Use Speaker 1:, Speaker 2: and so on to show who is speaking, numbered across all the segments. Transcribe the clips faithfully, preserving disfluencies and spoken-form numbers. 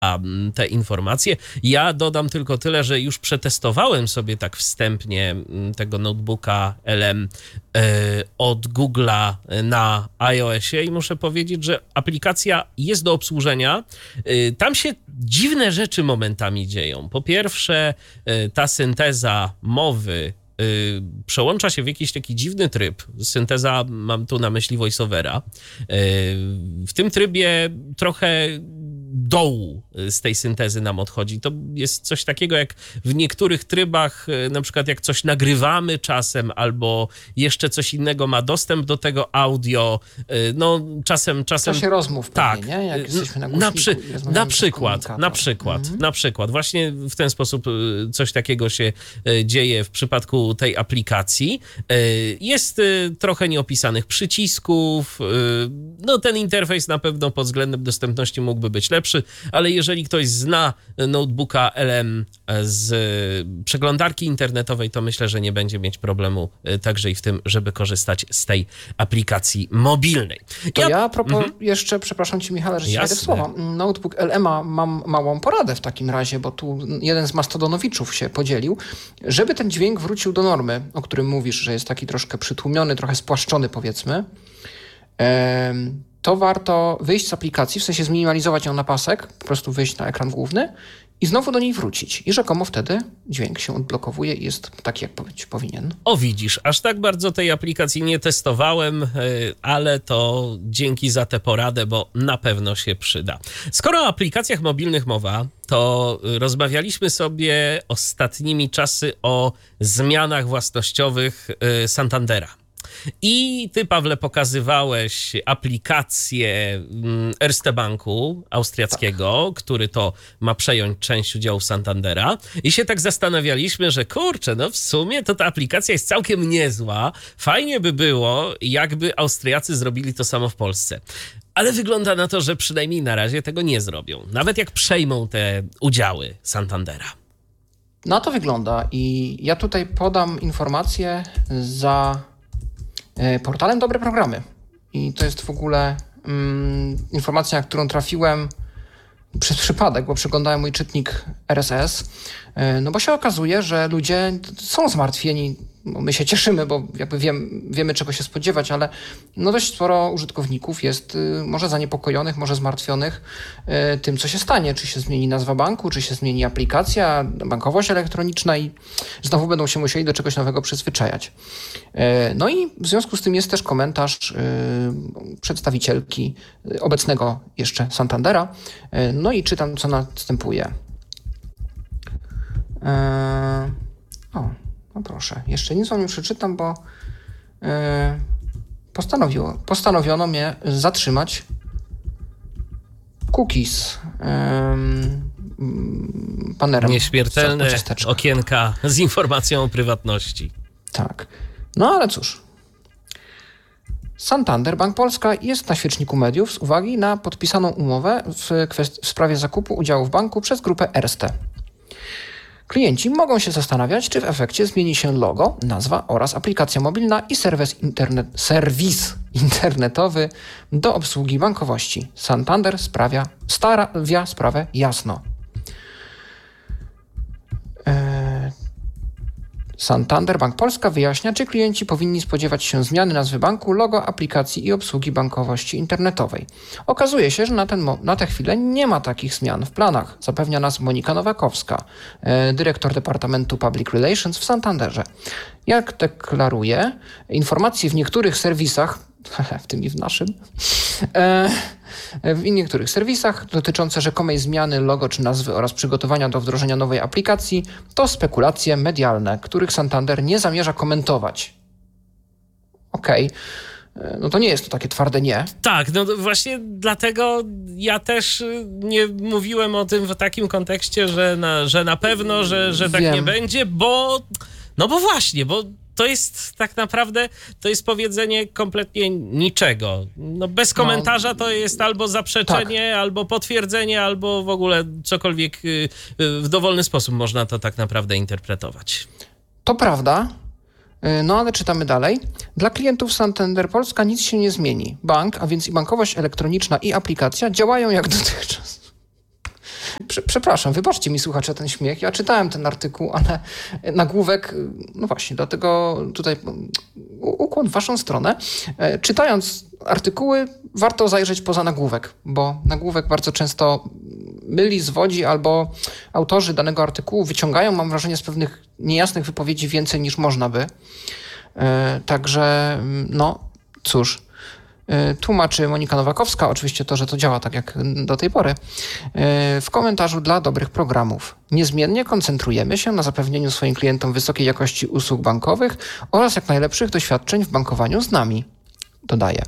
Speaker 1: te informacje. Ja dodam tylko tyle, że już przetestowałem sobie tak wstępnie tego notebooka L M od Google'a na iOSie i muszę powiedzieć, że aplikacja jest do obsłużenia. Tam się dziwne rzeczy momentami dzieją. Po pierwsze, ta synteza mowy przełącza się w jakiś taki dziwny tryb. Synteza, mam tu na myśli voiceovera. W tym trybie trochę dołu z tej syntezy nam odchodzi. To jest coś takiego jak w niektórych trybach, na przykład jak coś nagrywamy czasem, albo jeszcze coś innego ma dostęp do tego audio. No czasem... czasem
Speaker 2: w czasie rozmów
Speaker 1: tak,
Speaker 2: pewnie, nie? Jak jesteśmy na
Speaker 1: na, przy, na przykład, na przykład,
Speaker 2: mhm.
Speaker 1: na przykład. Właśnie w ten sposób coś takiego się dzieje w przypadku tej aplikacji. Jest trochę nieopisanych przycisków. No ten interfejs na pewno pod względem dostępności mógłby być lepszy, ale jeżeli ktoś zna notebooka L M z przeglądarki internetowej, to myślę, że nie będzie mieć problemu także i w tym, żeby korzystać z tej aplikacji mobilnej.
Speaker 2: To ja, ja a propos mhm. jeszcze, przepraszam cię Michale, że ci wejdę w słowa. Notebook L M a mam małą poradę w takim razie, bo tu jeden z mastodonowiczów się podzielił, żeby ten dźwięk wrócił do normy, o którym mówisz, że jest taki troszkę przytłumiony, trochę spłaszczony powiedzmy, to warto wyjść z aplikacji, w sensie zminimalizować ją na pasek, po prostu wyjść na ekran główny i znowu do niej wrócić. I rzekomo wtedy dźwięk się odblokowuje i jest taki, jak być powinien.
Speaker 1: O widzisz, aż tak bardzo tej aplikacji nie testowałem, ale to dzięki za tę poradę, bo na pewno się przyda. Skoro o aplikacjach mobilnych mowa, to rozmawialiśmy sobie ostatnimi czasy o zmianach własnościowych Santandera. I ty, Pawle, pokazywałeś aplikację Erste Banku austriackiego, tak. który to ma przejąć część udziałów Santandera. I się tak zastanawialiśmy, że kurczę, no w sumie to ta aplikacja jest całkiem niezła. Fajnie by było, jakby Austriacy zrobili to samo w Polsce. Ale wygląda na to, że przynajmniej na razie tego nie zrobią. Nawet jak przejmą te udziały Santandera.
Speaker 2: No to wygląda i ja tutaj podam informację za portalem Dobre Programy. I to jest w ogóle um, informacja, na którą trafiłem przez przypadek, bo przeglądałem mój czytnik R S S. No bo się okazuje, że ludzie są zmartwieni. No my się cieszymy, bo jakby wiem, wiemy, czego się spodziewać, ale no dość sporo użytkowników jest może zaniepokojonych, może zmartwionych tym, co się stanie. Czy się zmieni nazwa banku, czy się zmieni aplikacja, bankowość elektroniczna i znowu będą się musieli do czegoś nowego przyzwyczajać. No i w związku z tym jest też komentarz przedstawicielki obecnego jeszcze Santandera. No i czytam, co następuje. O, no proszę, jeszcze nic wam nie przeczytam, bo postanowiło, postanowiono mnie zatrzymać cookies panerem.
Speaker 1: Nieśmiertelne okienka z informacją o prywatności.
Speaker 2: Tak, no ale cóż. Santander Bank Polska jest na świeczniku mediów z uwagi na podpisaną umowę w, kwest- w sprawie zakupu udziałów banku przez grupę Erste. Klienci mogą się zastanawiać, czy w efekcie zmieni się logo, nazwa oraz aplikacja mobilna i serwis, internet, serwis internetowy do obsługi bankowości. Santander sprawia, stawia sprawę jasno. Eee, Santander Bank Polska wyjaśnia, czy klienci powinni spodziewać się zmiany nazwy banku, logo, aplikacji i obsługi bankowości internetowej. Okazuje się, że na, ten, na tę chwilę nie ma takich zmian w planach, zapewnia nas Monika Nowakowska, e, dyrektor Departamentu Public Relations w Santanderze. Jak deklaruje, informacje w niektórych serwisach, w tym i w naszym, e, w niektórych serwisach dotyczące rzekomej zmiany logo czy nazwy oraz przygotowania do wdrożenia nowej aplikacji to spekulacje medialne, których Santander nie zamierza komentować. Okej. Okay. No to nie jest to takie twarde nie.
Speaker 1: Tak, no właśnie dlatego ja też nie mówiłem o tym w takim kontekście, że na, że na pewno, że, że tak nie będzie, bo no bo właśnie, bo to jest tak naprawdę, to jest powiedzenie kompletnie niczego. No bez komentarza to jest albo zaprzeczenie, tak. albo potwierdzenie, albo w ogóle cokolwiek w dowolny sposób można to tak naprawdę interpretować.
Speaker 2: To prawda, no ale czytamy dalej. Dla klientów Santander Polska nic się nie zmieni. Bank, a więc i bankowość elektroniczna i aplikacja działają jak dotychczas. Przepraszam, wybaczcie mi słuchacze ten śmiech. Ja czytałem ten artykuł, ale nagłówek, no właśnie, dlatego tutaj ukłon w waszą stronę. Czytając artykuły, warto zajrzeć poza nagłówek, bo nagłówek bardzo często myli, zwodzi, albo autorzy danego artykułu wyciągają, mam wrażenie, z pewnych niejasnych wypowiedzi więcej niż można by. Także, no cóż, tłumaczy Monika Nowakowska, oczywiście to, że to działa tak jak do tej pory, w komentarzu dla dobrych programów. Niezmiennie koncentrujemy się na zapewnieniu swoim klientom wysokiej jakości usług bankowych oraz jak najlepszych doświadczeń w bankowaniu z nami, dodaje.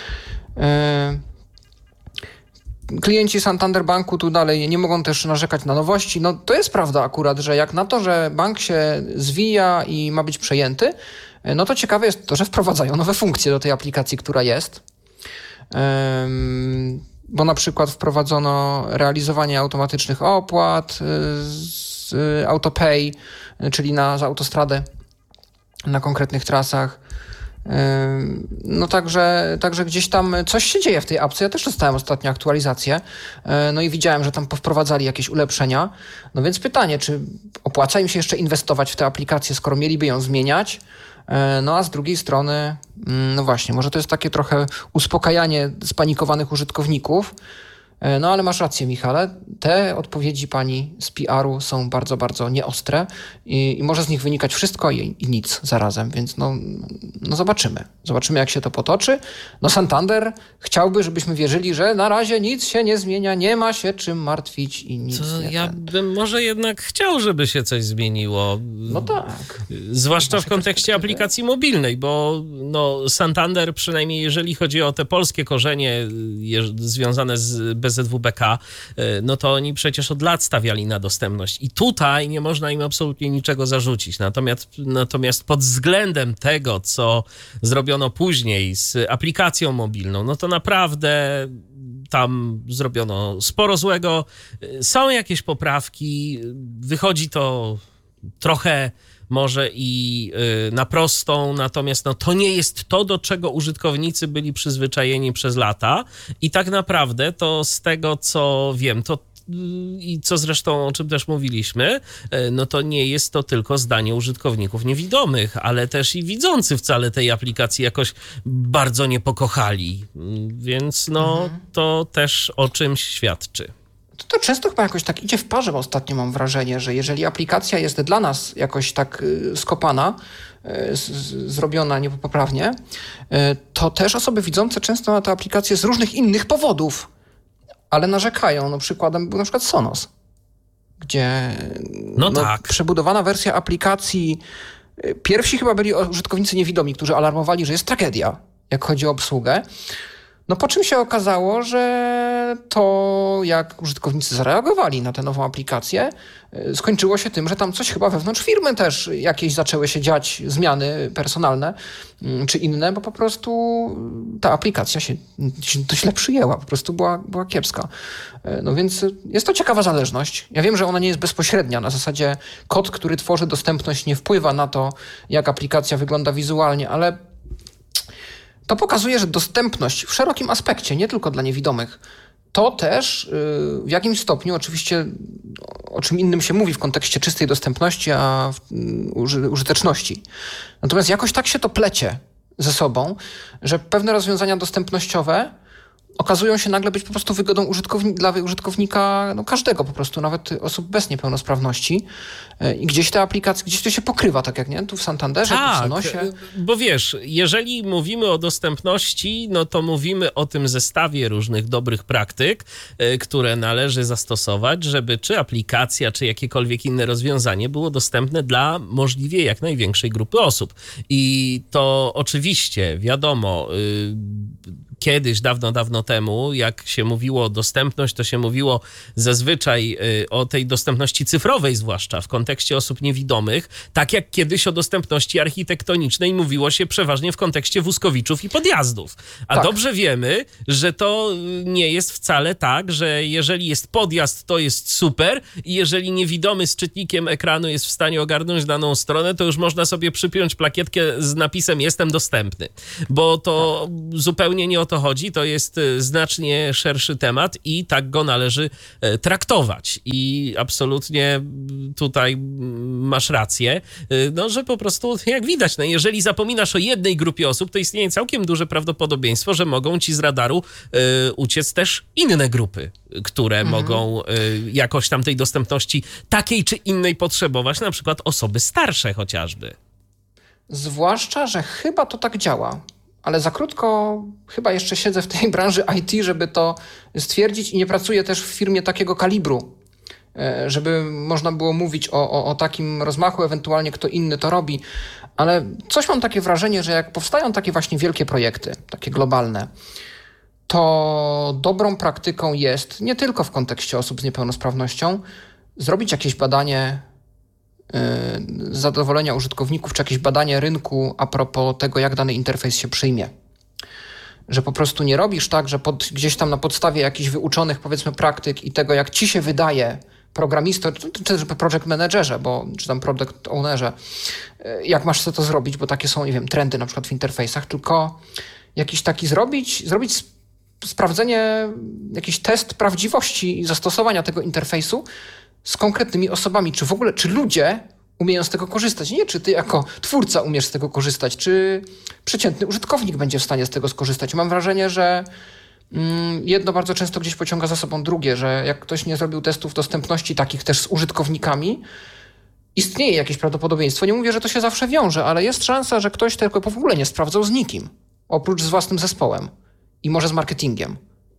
Speaker 2: Klienci Santander Banku tu dalej nie mogą też narzekać na nowości. No to jest prawda akurat, że jak na to, że bank się zwija i ma być przejęty, no to ciekawe jest to, że wprowadzają nowe funkcje do tej aplikacji, która jest. Bo na przykład wprowadzono realizowanie automatycznych opłat z AutoPay, czyli na, za autostradę na konkretnych trasach. No także, także gdzieś tam coś się dzieje w tej apce. Ja też dostałem ostatnio aktualizację, no i widziałem, że tam wprowadzali jakieś ulepszenia. No więc pytanie, czy opłaca im się jeszcze inwestować w tę aplikację, skoro mieliby ją zmieniać? No a z drugiej strony, no właśnie, może to jest takie trochę uspokajanie spanikowanych użytkowników. No ale masz rację, Michale, te odpowiedzi pani z P R u są bardzo, bardzo nieostre i, i może z nich wynikać wszystko i, i nic zarazem, więc no, no zobaczymy. Zobaczymy, jak się to potoczy. No Santander chciałby, żebyśmy wierzyli, że na razie nic się nie zmienia, nie ma się czym martwić i nic
Speaker 1: to
Speaker 2: nie...
Speaker 1: Ja bym może jednak chciał, żeby się coś zmieniło.
Speaker 2: No tak.
Speaker 1: Zwłaszcza w kontekście aplikacji mobilnej, bo no Santander, przynajmniej jeżeli chodzi o te polskie korzenie związane z B Z W B K, no to oni przecież od lat stawiali na dostępność i tutaj nie można im absolutnie niczego zarzucić. Natomiast, natomiast pod względem tego, co zrobiono później z aplikacją mobilną, no to naprawdę tam zrobiono sporo złego. Są jakieś poprawki, wychodzi to trochę może i y, na prostą, natomiast no, to nie jest to, do czego użytkownicy byli przyzwyczajeni przez lata i tak naprawdę to z tego, co wiem, to i co zresztą, o czym też mówiliśmy, no to nie jest to tylko zdanie użytkowników niewidomych, ale też i widzący wcale tej aplikacji jakoś bardzo nie pokochali, więc no mhm. to też o czymś świadczy.
Speaker 2: To, to często chyba jakoś tak idzie w parze, bo ostatnio mam wrażenie, że jeżeli aplikacja jest dla nas jakoś tak y, skopana, y, z, zrobiona niepoprawnie, y, to też osoby widzące często na tę aplikację z różnych innych powodów, ale narzekają. No przykładem był na przykład Sonos, gdzie
Speaker 1: no, no tak.
Speaker 2: przebudowana wersja aplikacji, y, pierwsi chyba byli użytkownicy niewidomi, którzy alarmowali, że jest tragedia, jak chodzi o obsługę. No po czym się okazało, że to jak użytkownicy zareagowali na tę nową aplikację, skończyło się tym, że tam coś chyba wewnątrz firmy też jakieś zaczęły się dziać zmiany personalne czy inne, bo po prostu ta aplikacja się, się to źle przyjęła, po prostu była, była kiepska. No więc jest to ciekawa zależność. Ja wiem, że ona nie jest bezpośrednia, na zasadzie kod, który tworzy dostępność, nie wpływa na to, jak aplikacja wygląda wizualnie, ale to pokazuje, że dostępność w szerokim aspekcie, nie tylko dla niewidomych, to też w jakimś stopniu, oczywiście o czym innym się mówi w kontekście czystej dostępności, a użyteczności. Natomiast jakoś tak się to plecie ze sobą, że pewne rozwiązania dostępnościowe okazują się nagle być po prostu wygodą użytkowni- dla użytkownika no każdego po prostu, nawet osób bez niepełnosprawności. I gdzieś te aplikacje, gdzieś to się pokrywa, tak jak nie? Tu w Santanderze,
Speaker 1: tak,
Speaker 2: tu w Sonosie.
Speaker 1: Bo wiesz, jeżeli mówimy o dostępności, no to mówimy o tym zestawie różnych dobrych praktyk, które należy zastosować, żeby czy aplikacja, czy jakiekolwiek inne rozwiązanie było dostępne dla możliwie jak największej grupy osób. I to oczywiście, wiadomo, kiedyś, dawno, dawno temu, jak się mówiło o dostępność, to się mówiło zazwyczaj o tej dostępności cyfrowej, zwłaszcza w kontekście osób niewidomych, tak jak kiedyś o dostępności architektonicznej mówiło się przeważnie w kontekście wózkowiczów i podjazdów. A tak. Dobrze wiemy, że to nie jest wcale tak, że jeżeli jest podjazd, to jest super i jeżeli niewidomy z czytnikiem ekranu jest w stanie ogarnąć daną stronę, to już można sobie przypiąć plakietkę z napisem jestem dostępny, bo to tak. zupełnie nie o to to chodzi, to jest znacznie szerszy temat i tak go należy traktować. I absolutnie tutaj masz rację, no, że po prostu, jak widać, no, jeżeli zapominasz o jednej grupie osób, to istnieje całkiem duże prawdopodobieństwo, że mogą ci z radaru y, uciec też inne grupy, które mhm. mogą y, jakoś tam tej dostępności takiej czy innej potrzebować, na przykład osoby starsze chociażby.
Speaker 2: Zwłaszcza, że chyba to tak działa, ale za krótko chyba jeszcze siedzę w tej branży I T, żeby to stwierdzić i nie pracuję też w firmie takiego kalibru, żeby można było mówić o, o, o takim rozmachu, ewentualnie kto inny to robi, ale coś mam takie wrażenie, że jak powstają takie właśnie wielkie projekty, takie globalne, to dobrą praktyką jest, nie tylko w kontekście osób z niepełnosprawnością, zrobić jakieś badanie yy, zadowolenia użytkowników, czy jakieś badanie rynku a propos tego, jak dany interfejs się przyjmie. Że po prostu nie robisz tak, że pod, gdzieś tam na podstawie jakichś wyuczonych, powiedzmy, praktyk i tego, jak ci się wydaje, programisto, czy też project managerze, bo, czy tam product ownerze, jak masz sobie to zrobić, bo takie są, nie wiem, trendy na przykład w interfejsach, tylko jakiś taki zrobić, zrobić sp- sprawdzenie, jakiś test prawdziwości i zastosowania tego interfejsu z konkretnymi osobami, czy w ogóle, czy ludzie umieją z tego korzystać. Nie, czy ty jako twórca umiesz z tego korzystać, czy przeciętny użytkownik będzie w stanie z tego skorzystać. Mam wrażenie, że jedno bardzo często gdzieś pociąga za sobą drugie, że jak ktoś nie zrobił testów dostępności takich też z użytkownikami, istnieje jakieś prawdopodobieństwo. Nie mówię, że to się zawsze wiąże, ale jest szansa, że ktoś tylko w ogóle nie sprawdzał z nikim, oprócz z własnym zespołem i może z marketingiem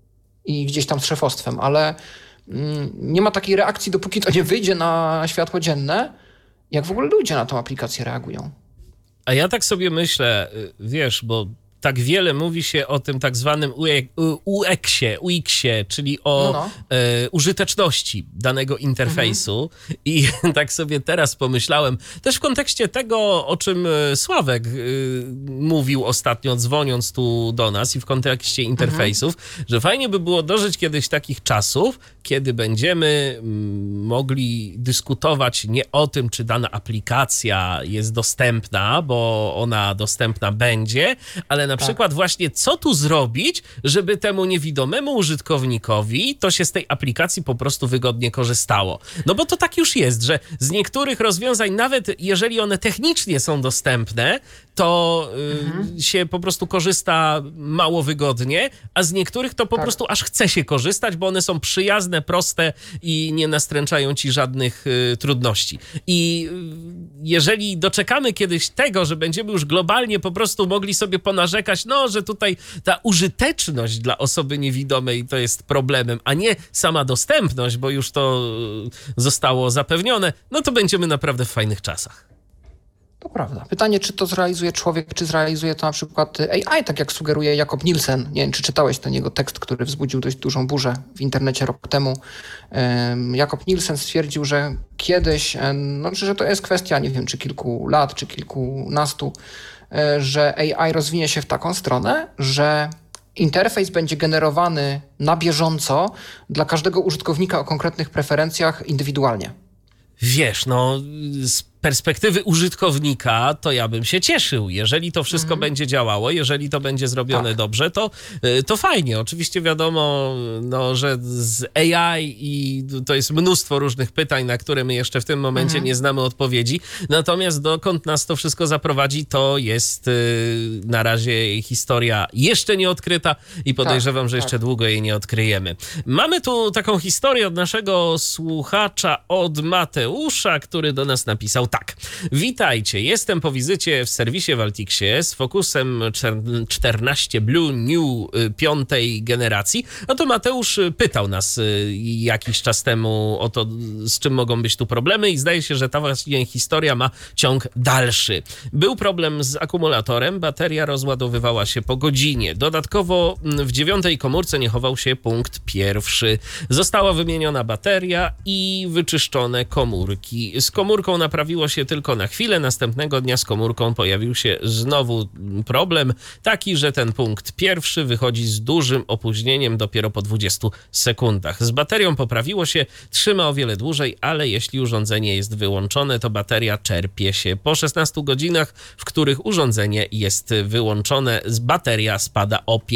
Speaker 2: i gdzieś tam z szefostwem, ale nie ma takiej reakcji, dopóki to nie wyjdzie na światło dzienne, jak w ogóle ludzie na tą aplikację reagują.
Speaker 1: A ja tak sobie myślę, wiesz, bo tak wiele mówi się o tym tak zwanym U X-ie, U X-ie, czyli o no no. E, użyteczności danego interfejsu. Mhm. I tak sobie teraz pomyślałem, też w kontekście tego, o czym Sławek y, mówił ostatnio, dzwoniąc tu do nas i w kontekście interfejsów, mhm. że fajnie by było dożyć kiedyś takich czasów, kiedy będziemy m, mogli dyskutować nie o tym, czy dana aplikacja jest dostępna, bo ona dostępna będzie, ale na Na przykład właśnie co tu zrobić, żeby temu niewidomemu użytkownikowi to się z tej aplikacji po prostu wygodnie korzystało. No bo to tak już jest, że z niektórych rozwiązań, nawet jeżeli one technicznie są dostępne, to mhm. y, się po prostu korzysta mało wygodnie, a z niektórych to po tak. prostu aż chce się korzystać, bo one są przyjazne, proste i nie nastręczają ci żadnych y, trudności. I y, jeżeli doczekamy kiedyś tego, że będziemy już globalnie po prostu mogli sobie ponarzekać, no, że tutaj ta użyteczność dla osoby niewidomej to jest problemem, a nie sama dostępność, bo już to zostało zapewnione, no to będziemy naprawdę w fajnych czasach.
Speaker 2: To prawda. Pytanie, czy to zrealizuje człowiek, czy zrealizuje to na przykład A I, tak jak sugeruje Jakob Nielsen. Nie wiem, czy czytałeś ten jego tekst, który wzbudził dość dużą burzę w internecie rok temu. Jakob Nielsen stwierdził, że kiedyś, no, że to jest kwestia, nie wiem, czy kilku lat, czy kilkunastu, że A I rozwinie się w taką stronę, że interfejs będzie generowany na bieżąco dla każdego użytkownika o konkretnych preferencjach indywidualnie.
Speaker 1: Wiesz, no z perspektywy użytkownika to ja bym się cieszył. Jeżeli to wszystko mhm. będzie działało, jeżeli to będzie zrobione tak. dobrze, to, to fajnie. Oczywiście wiadomo, no, że z A I i to jest mnóstwo różnych pytań, na które my jeszcze w tym momencie mhm. nie znamy odpowiedzi. Natomiast dokąd nas to wszystko zaprowadzi, to jest y, na razie historia jeszcze nie odkryta i podejrzewam, tak, że jeszcze tak. długo jej nie odkryjemy. Mamy tu taką historię od naszego słuchacza, od Mateusza, który do nas napisał tak. Witajcie, jestem po wizycie w serwisie w Altixie z Focusem czternaście Blue New piątej generacji. No to Mateusz pytał nas jakiś czas temu o to, z czym mogą być tu problemy i zdaje się, że ta właśnie historia ma ciąg dalszy. Był problem z akumulatorem, bateria rozładowywała się po godzinie. Dodatkowo w dziewiątej komórce nie chował się punkt pierwszy. Została wymieniona bateria i wyczyszczone komórki. Z komórką naprawiło się tylko na chwilę, następnego dnia z komórką pojawił się znowu problem taki, że ten punkt pierwszy wychodzi z dużym opóźnieniem dopiero po dwudziestu sekundach. Z baterią poprawiło się, trzyma o wiele dłużej, ale jeśli urządzenie jest wyłączone, to bateria czerpie się. Po szesnastu godzinach, w których urządzenie jest wyłączone, bateria spada o pięć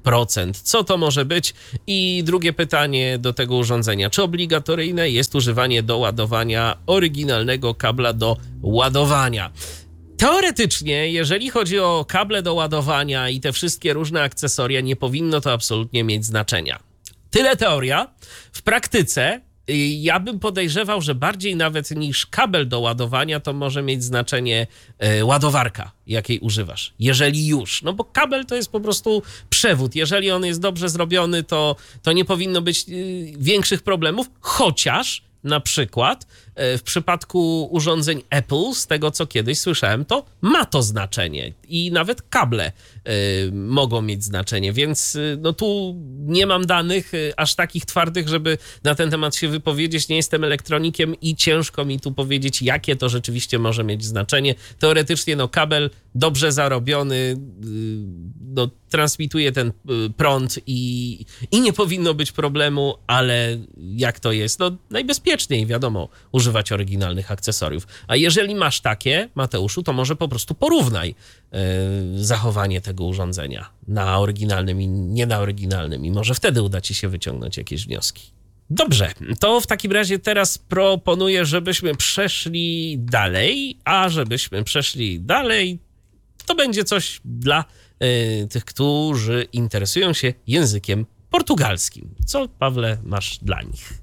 Speaker 1: procent. Co to może być? I drugie pytanie do tego urządzenia. Czy obligatoryjne jest używanie do ładowania oryginalnego kabla do ładowania? Teoretycznie, jeżeli chodzi o kable do ładowania i te wszystkie różne akcesoria, nie powinno to absolutnie mieć znaczenia. Tyle teoria. W praktyce ja bym podejrzewał, że bardziej nawet niż kabel do ładowania to może mieć znaczenie y, ładowarka, jakiej używasz. Jeżeli już. No bo kabel to jest po prostu przewód. Jeżeli on jest dobrze zrobiony, to, to nie powinno być y, większych problemów, chociaż na przykład y, w przypadku urządzeń Apple, z tego co kiedyś słyszałem, to ma to znaczenie i nawet kable y, mogą mieć znaczenie, więc y, no tu nie mam danych y, aż takich twardych, żeby na ten temat się wypowiedzieć. Nie jestem elektronikiem i ciężko mi tu powiedzieć, jakie to rzeczywiście może mieć znaczenie. Teoretycznie no kabel dobrze zarobiony y, no, transmituje ten y, prąd i, i nie powinno być problemu, ale jak to jest? No najbezpieczniej, wiadomo, używać oryginalnych akcesoriów. A jeżeli masz takie, Mateuszu, to może po prostu porównaj y, zachowanie tego urządzenia na oryginalnym i nie na oryginalnym i może wtedy uda ci się wyciągnąć jakieś wnioski. Dobrze, to w takim razie teraz proponuję, żebyśmy przeszli dalej, a żebyśmy przeszli dalej, to będzie coś dla y, tych, którzy interesują się językiem portugalskim. Co, Pawle, masz dla nich?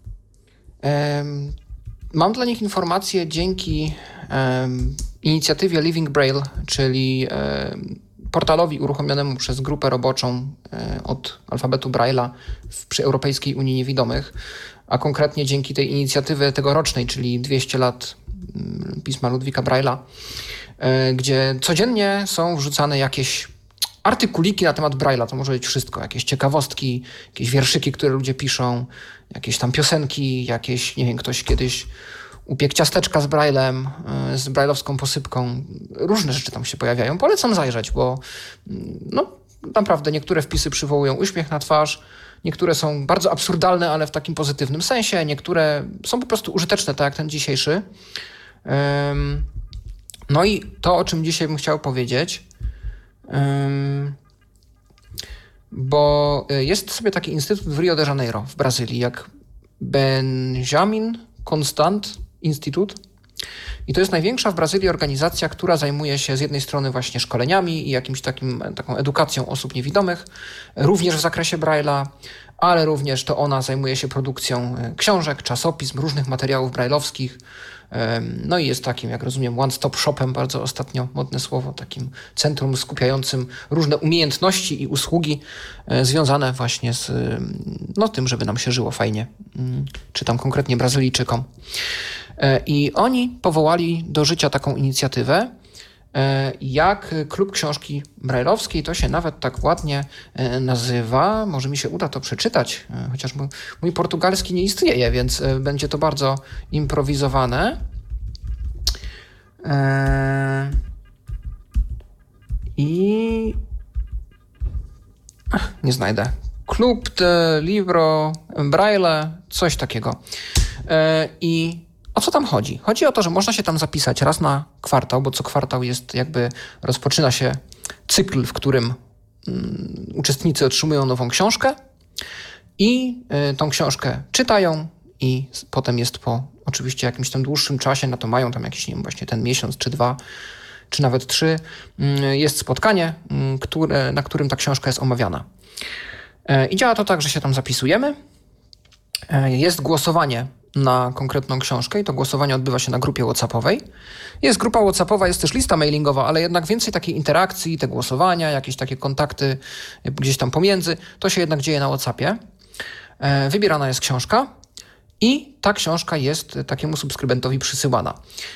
Speaker 2: Um, mam dla nich informacje dzięki um, inicjatywie Living Braille, czyli um, portalowi uruchomionemu przez grupę roboczą um, od alfabetu Braille'a w, przy Europejskiej Unii Niewidomych, a konkretnie dzięki tej inicjatywy tegorocznej, czyli dwieście lat um, pisma Ludwika Braille'a, um, gdzie codziennie są wrzucane jakieś artykuliki na temat Braille'a, to może być wszystko, jakieś ciekawostki, jakieś wierszyki, które ludzie piszą, jakieś tam piosenki, jakieś, nie wiem, ktoś kiedyś upiekł ciasteczka z Braillem, z braille'owską posypką. Różne rzeczy tam się pojawiają. Polecam zajrzeć, bo no, naprawdę niektóre wpisy przywołują uśmiech na twarz, niektóre są bardzo absurdalne, ale w takim pozytywnym sensie, niektóre są po prostu użyteczne, tak jak ten dzisiejszy. No i to, o czym dzisiaj bym chciał powiedzieć, bo jest sobie taki instytut w Rio de Janeiro w Brazylii, jak Benjamin Constant Instytut. I to jest największa w Brazylii organizacja, która zajmuje się z jednej strony właśnie szkoleniami i jakimś takim, taką edukacją osób niewidomych, również w zakresie Braille'a, ale również to ona zajmuje się produkcją książek, czasopism, różnych materiałów braille'owskich. No i jest takim, jak rozumiem, one-stop shopem, bardzo ostatnio modne słowo, takim centrum skupiającym różne umiejętności i usługi związane właśnie z no, tym, żeby nam się żyło fajnie, czy tam konkretnie Brazylijczykom. I oni powołali do życia taką inicjatywę, jak Klub Książki Braille'owskiej, to się nawet tak ładnie nazywa, może mi się uda to przeczytać, chociaż mój, mój portugalski nie istnieje, więc będzie to bardzo improwizowane. I Ach, nie znajdę. Club de Libro Braille, coś takiego. I o co tam chodzi? Chodzi o to, że można się tam zapisać raz na kwartał, bo co kwartał jest jakby, rozpoczyna się cykl, w którym um, uczestnicy otrzymują nową książkę i y, tą książkę czytają i potem jest po oczywiście jakimś tam dłuższym czasie, na to mają tam jakiś, nie wiem, właśnie ten miesiąc czy dwa, czy nawet trzy, y, jest spotkanie, y, które, na którym ta książka jest omawiana. Y, I działa to tak, że się tam zapisujemy, y, jest głosowanie na konkretną książkę i to głosowanie odbywa się na grupie WhatsAppowej. Jest grupa WhatsAppowa, jest też lista mailingowa, ale jednak więcej takiej interakcji, te głosowania, jakieś takie kontakty gdzieś tam pomiędzy, to się jednak dzieje na WhatsAppie. Wybierana jest książka i ta książka jest takiemu subskrybentowi przysyłana.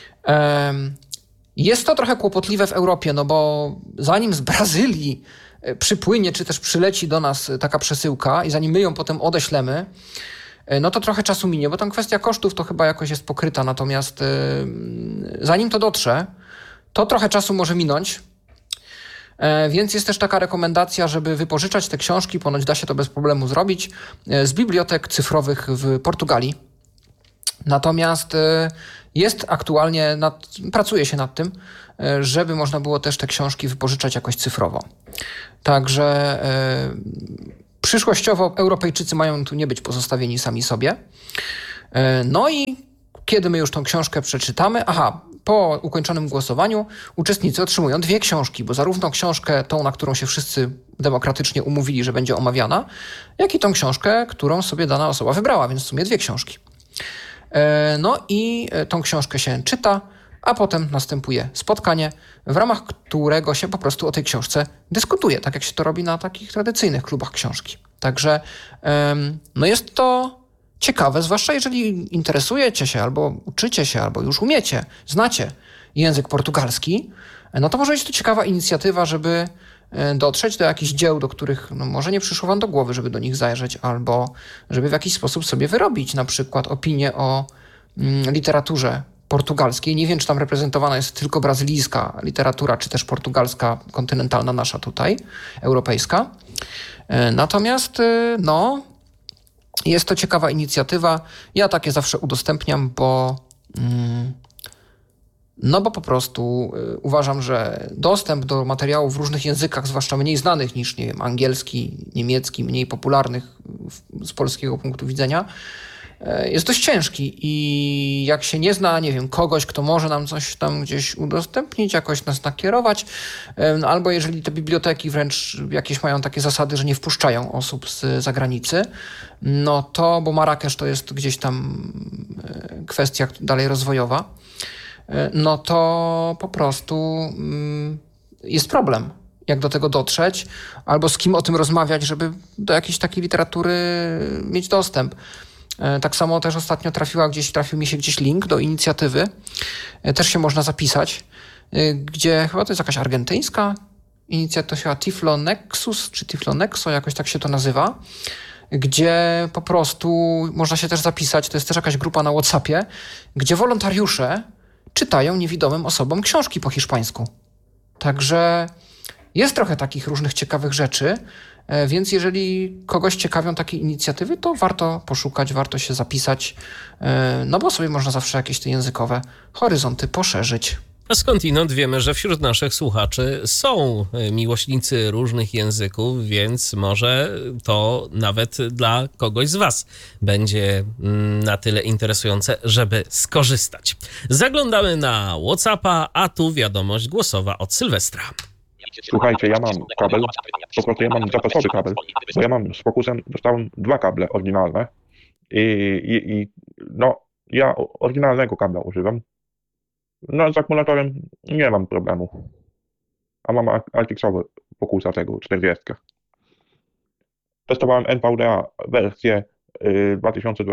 Speaker 2: Jest to trochę kłopotliwe w Europie, no bo zanim z Brazylii przypłynie, czy też przyleci do nas taka przesyłka i zanim my ją potem odeślemy, no to trochę czasu minie, bo tam kwestia kosztów to chyba jakoś jest pokryta, natomiast yy, zanim to dotrze, to trochę czasu może minąć, yy, więc jest też taka rekomendacja, żeby wypożyczać te książki, ponoć da się to bez problemu zrobić, yy, z bibliotek cyfrowych w Portugalii. Natomiast yy, jest aktualnie, nad, pracuje się nad tym, żeby można było też te książki wypożyczać jakoś cyfrowo. Także yy, przyszłościowo Europejczycy mają tu nie być pozostawieni sami sobie. Yy, no i kiedy my już tą książkę przeczytamy, aha, po ukończonym głosowaniu uczestnicy otrzymują dwie książki, bo zarówno książkę tą, na którą się wszyscy demokratycznie umówili, że będzie omawiana, jak i tą książkę, którą sobie dana osoba wybrała, więc w sumie dwie książki. No i tą książkę się czyta, a potem następuje spotkanie, w ramach którego się po prostu o tej książce dyskutuje, tak jak się to robi na takich tradycyjnych klubach książki. Także no jest to ciekawe, zwłaszcza jeżeli interesujecie się, albo uczycie się, albo już umiecie, znacie język portugalski, no to może być to ciekawa inicjatywa, żeby dotrzeć do jakichś dzieł, do których no może nie przyszło wam do głowy, żeby do nich zajrzeć, albo żeby w jakiś sposób sobie wyrobić na przykład opinię o mm, literaturze portugalskiej. Nie wiem, czy tam reprezentowana jest tylko brazylijska literatura, czy też portugalska, kontynentalna nasza tutaj, europejska. Natomiast no, jest to ciekawa inicjatywa. Ja takie zawsze udostępniam, bo mm, no bo po prostu y, uważam, że dostęp do materiałów w różnych językach, zwłaszcza mniej znanych niż, nie wiem, angielski, niemiecki, mniej popularnych w, z polskiego punktu widzenia, y, jest dość ciężki i jak się nie zna, nie wiem, kogoś, kto może nam coś tam gdzieś udostępnić, jakoś nas nakierować, y, albo jeżeli te biblioteki wręcz jakieś mają takie zasady, że nie wpuszczają osób z zagranicy, no to, bo Marrakesz to jest gdzieś tam y, kwestia dalej rozwojowa, no to po prostu jest problem, jak do tego dotrzeć, albo z kim o tym rozmawiać, żeby do jakiejś takiej literatury mieć dostęp. Tak samo też ostatnio trafiła gdzieś, trafił mi się gdzieś link do inicjatywy, też się można zapisać, gdzie chyba to jest jakaś argentyńska inicjatywa Tiflo Nexus, czy Tiflo Nexo, jakoś tak się to nazywa, gdzie po prostu można się też zapisać, to jest też jakaś grupa na WhatsAppie, gdzie wolontariusze czytają niewidomym osobom książki po hiszpańsku. Także jest trochę takich różnych ciekawych rzeczy, więc jeżeli kogoś ciekawią takie inicjatywy, to warto poszukać, warto się zapisać, no bo sobie można zawsze jakieś te językowe horyzonty poszerzyć.
Speaker 1: A skądinąd wiemy, że wśród naszych słuchaczy są miłośnicy różnych języków, więc może to nawet dla kogoś z was będzie na tyle interesujące, żeby skorzystać. Zaglądamy na WhatsAppa, a tu wiadomość głosowa od Sylwestra.
Speaker 3: Słuchajcie, ja mam kabel, po prostu ja mam zapasowy kabel, bo ja mam z Focusem, dostałem dwa kable oryginalne i, i, i no, ja oryginalnego kabla używam. No z akumulatorem nie mam problemu, a mam Altixowy Focusa tego czterdzieści. Testowałem N V D A wersję dwa tysiące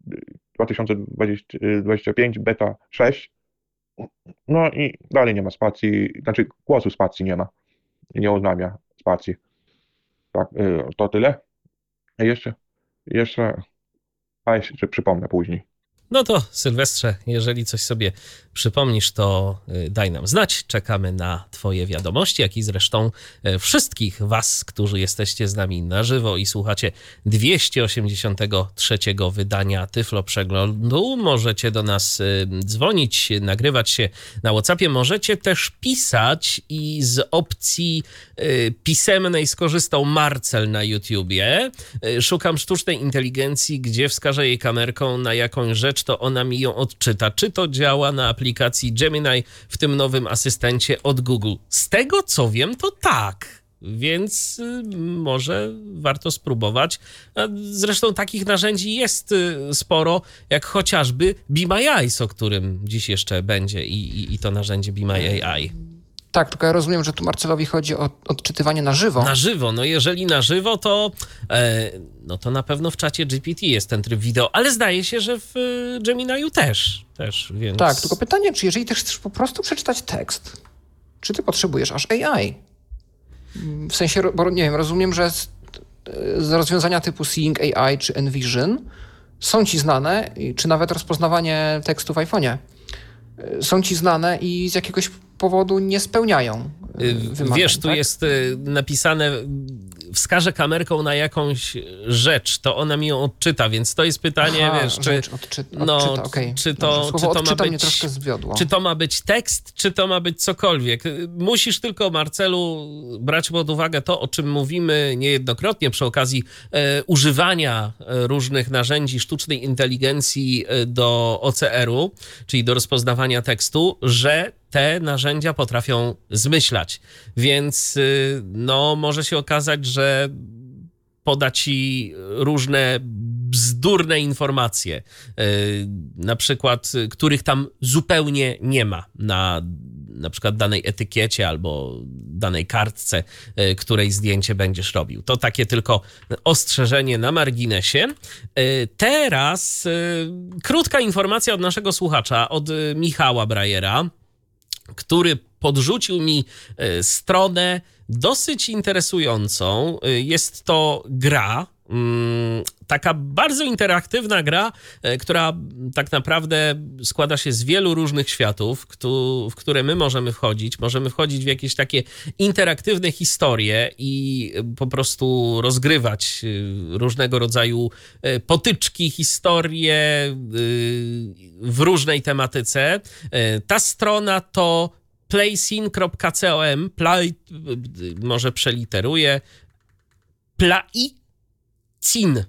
Speaker 3: dwadzieścia pięć beta sześć, no i dalej nie ma spacji, znaczy głosu spacji nie ma, nie oznamia spacji. Tak, to tyle. Jeszcze, jeszcze, a jeszcze przypomnę później.
Speaker 1: No to Sylwestrze, jeżeli coś sobie przypomnisz, to daj nam znać. Czekamy na twoje wiadomości, jak i zresztą wszystkich was, którzy jesteście z nami na żywo i słuchacie dwieście osiemdziesiątego trzeciego wydania Tyflo Przeglądu. Możecie do nas dzwonić, nagrywać się na WhatsAppie. Możecie też pisać i z opcji pisemnej skorzystał Marcel na YouTubie. Szukam sztucznej inteligencji, gdzie wskażę jej kamerką na jakąś rzecz, to ona mi ją odczyta. Czy to działa na aplikacji Gemini w tym nowym asystencie od Google? Z tego co wiem, to tak. Więc y, może warto spróbować. A zresztą takich narzędzi jest y, sporo, jak chociażby Be My Eyes, o którym dziś jeszcze będzie i, i, i to narzędzie Be My A I.
Speaker 2: Tak, tylko ja rozumiem, że tu Marcelowi chodzi o odczytywanie na żywo.
Speaker 1: Na żywo, no jeżeli na żywo, to e, no to na pewno w czacie G P T jest ten tryb wideo, ale zdaje się, że w Gemini'u też, też, więc...
Speaker 2: Tak, tylko pytanie, czy jeżeli też chcesz po prostu przeczytać tekst, czy ty potrzebujesz aż A I? W sensie, bo nie wiem, rozumiem, że z, z rozwiązania typu Seeing A I czy Envision są ci znane, czy nawet rozpoznawanie tekstu w iPhone'ie są ci znane i z jakiegoś powodu nie spełniają wymagań.
Speaker 1: Wiesz, tu
Speaker 2: tak?
Speaker 1: jest napisane, wskaże kamerką na jakąś rzecz, to ona mi ją odczyta, więc to jest pytanie,
Speaker 2: Aha,
Speaker 1: wiesz, czy,
Speaker 2: rzecz odczy,
Speaker 1: no,
Speaker 2: odczyta, okay.
Speaker 1: czy, to,
Speaker 2: Dobrze,
Speaker 1: czy, to
Speaker 2: odczyta
Speaker 1: ma
Speaker 2: mnie
Speaker 1: być,
Speaker 2: troszkę zwiodło.
Speaker 1: czy to ma być tekst, czy to ma być cokolwiek. Musisz tylko, Marcelu, brać pod uwagę to, o czym mówimy niejednokrotnie przy okazji e, używania różnych narzędzi sztucznej inteligencji do O C R-u, czyli do rozpoznawania tekstu, że te narzędzia potrafią zmyślać. Więc no, może się okazać, że poda ci różne bzdurne informacje, na przykład, których tam zupełnie nie ma na na przykład danej etykiecie albo danej kartce, której zdjęcie będziesz robił. To takie tylko ostrzeżenie na marginesie. Teraz krótka informacja od naszego słuchacza, od Michała Brajera, który podrzucił mi stronę dosyć interesującą. Jest to gra, taka bardzo interaktywna gra, która tak naprawdę składa się z wielu różnych światów, w które my możemy wchodzić. Możemy wchodzić w jakieś takie interaktywne historie i po prostu rozgrywać różnego rodzaju potyczki, historie w różnej tematyce. Ta strona to playsin kropka com, play, może przeliteruję, playcin.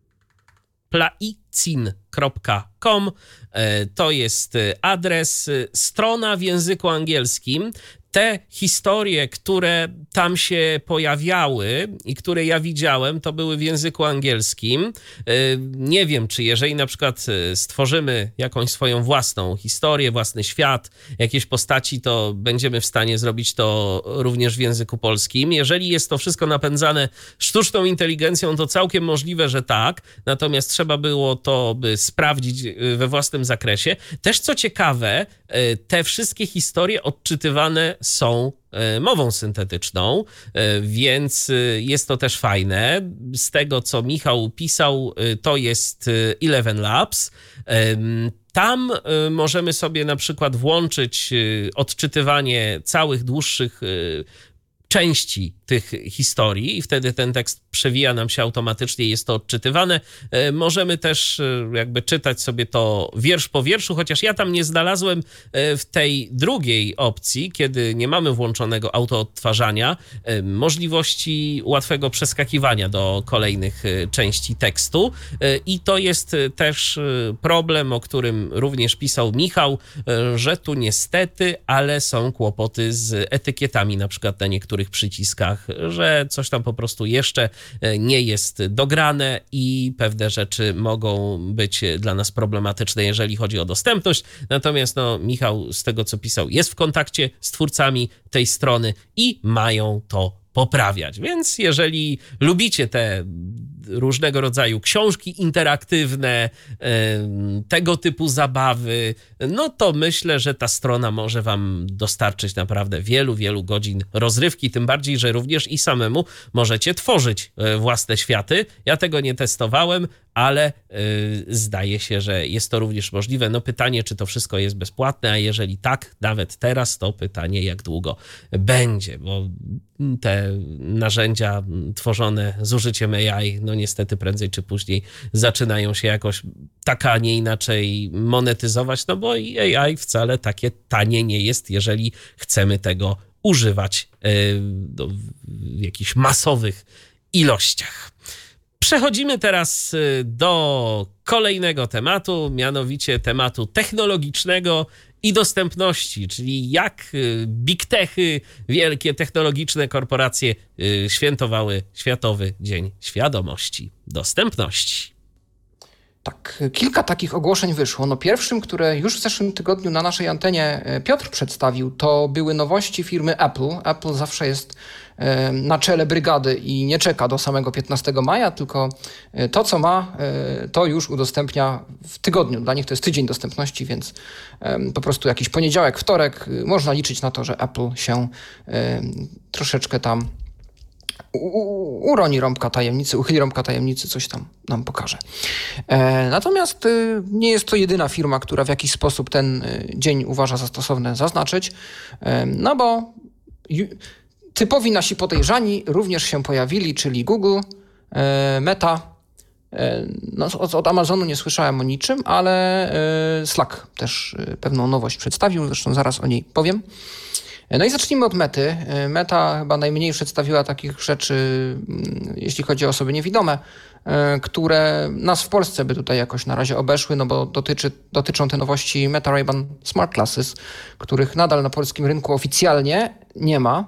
Speaker 1: playcin kropka com to jest adres, strona w języku angielskim. Te historie, które tam się pojawiały i które ja widziałem, to były w języku angielskim. Nie wiem, czy jeżeli na przykład stworzymy jakąś swoją własną historię, własny świat, jakieś postaci, to będziemy w stanie zrobić to również w języku polskim. Jeżeli jest to wszystko napędzane sztuczną inteligencją, to całkiem możliwe, że tak. Natomiast trzeba było to by sprawdzić we własnym zakresie. Też co ciekawe, te wszystkie historie odczytywane są mową syntetyczną, więc jest to też fajne. Z tego, co Michał pisał, to jest Eleven Labs. Tam możemy sobie na przykład włączyć odczytywanie całych dłuższych części tych historii i wtedy ten tekst przewija nam się automatycznie, jest to odczytywane. Możemy też jakby czytać sobie to wiersz po wierszu, chociaż ja tam nie znalazłem w tej drugiej opcji, kiedy nie mamy włączonego autoodtwarzania, możliwości łatwego przeskakiwania do kolejnych części tekstu i to jest też problem, o którym również pisał Michał, że tu niestety, ale są kłopoty z etykietami, na przykład na niektórych przyciskach, że coś tam po prostu jeszcze nie jest dograne i pewne rzeczy mogą być dla nas problematyczne, jeżeli chodzi o dostępność. Natomiast no, Michał z tego, co pisał, jest w kontakcie z twórcami tej strony i mają to poprawiać. Więc jeżeli lubicie te różnego rodzaju książki interaktywne, tego typu zabawy, no to myślę, że ta strona może wam dostarczyć naprawdę wielu, wielu godzin rozrywki, tym bardziej, że również i samemu możecie tworzyć własne światy. Ja tego nie testowałem, ale zdaje się, że jest to również możliwe. No pytanie, czy to wszystko jest bezpłatne, a jeżeli tak, nawet teraz, to pytanie, jak długo będzie, bo te narzędzia tworzone z użyciem A I, no niestety prędzej czy później zaczynają się jakoś tak, a nie inaczej monetyzować, no bo A I wcale takie tanie nie jest, jeżeli chcemy tego używać w jakichś masowych ilościach. Przechodzimy teraz do kolejnego tematu, mianowicie tematu technologicznego i dostępności, czyli jak big techy, wielkie technologiczne korporacje świętowały Światowy Dzień Świadomości Dostępności.
Speaker 2: Tak, kilka takich ogłoszeń wyszło. No pierwszym, które już w zeszłym tygodniu na naszej antenie Piotr przedstawił, to były nowości firmy Apple. Apple zawsze jest na czele brygady i nie czeka do samego piętnastego maja, tylko to, co ma, to już udostępnia w tygodniu. Dla nich to jest tydzień dostępności, więc po prostu jakiś poniedziałek, wtorek można liczyć na to, że Apple się troszeczkę tam U, uroni rąbka tajemnicy, uchyli rąbka tajemnicy, coś tam nam pokaże. E, natomiast y, nie jest to jedyna firma, która w jakiś sposób ten y, dzień uważa za stosowne zaznaczyć, e, no bo typowi nasi podejrzani również się pojawili, czyli Google, Meta. No, od, od Amazonu nie słyszałem o niczym, ale Slack też pewną nowość przedstawił, zresztą zaraz o niej powiem. No i zacznijmy od Mety. Meta chyba najmniej przedstawiła takich rzeczy, jeśli chodzi o osoby niewidome, które nas w Polsce by tutaj jakoś na razie obeszły, no bo dotyczy, dotyczą te nowości Meta Ray-Ban Smart Glasses, których nadal na polskim rynku oficjalnie nie ma.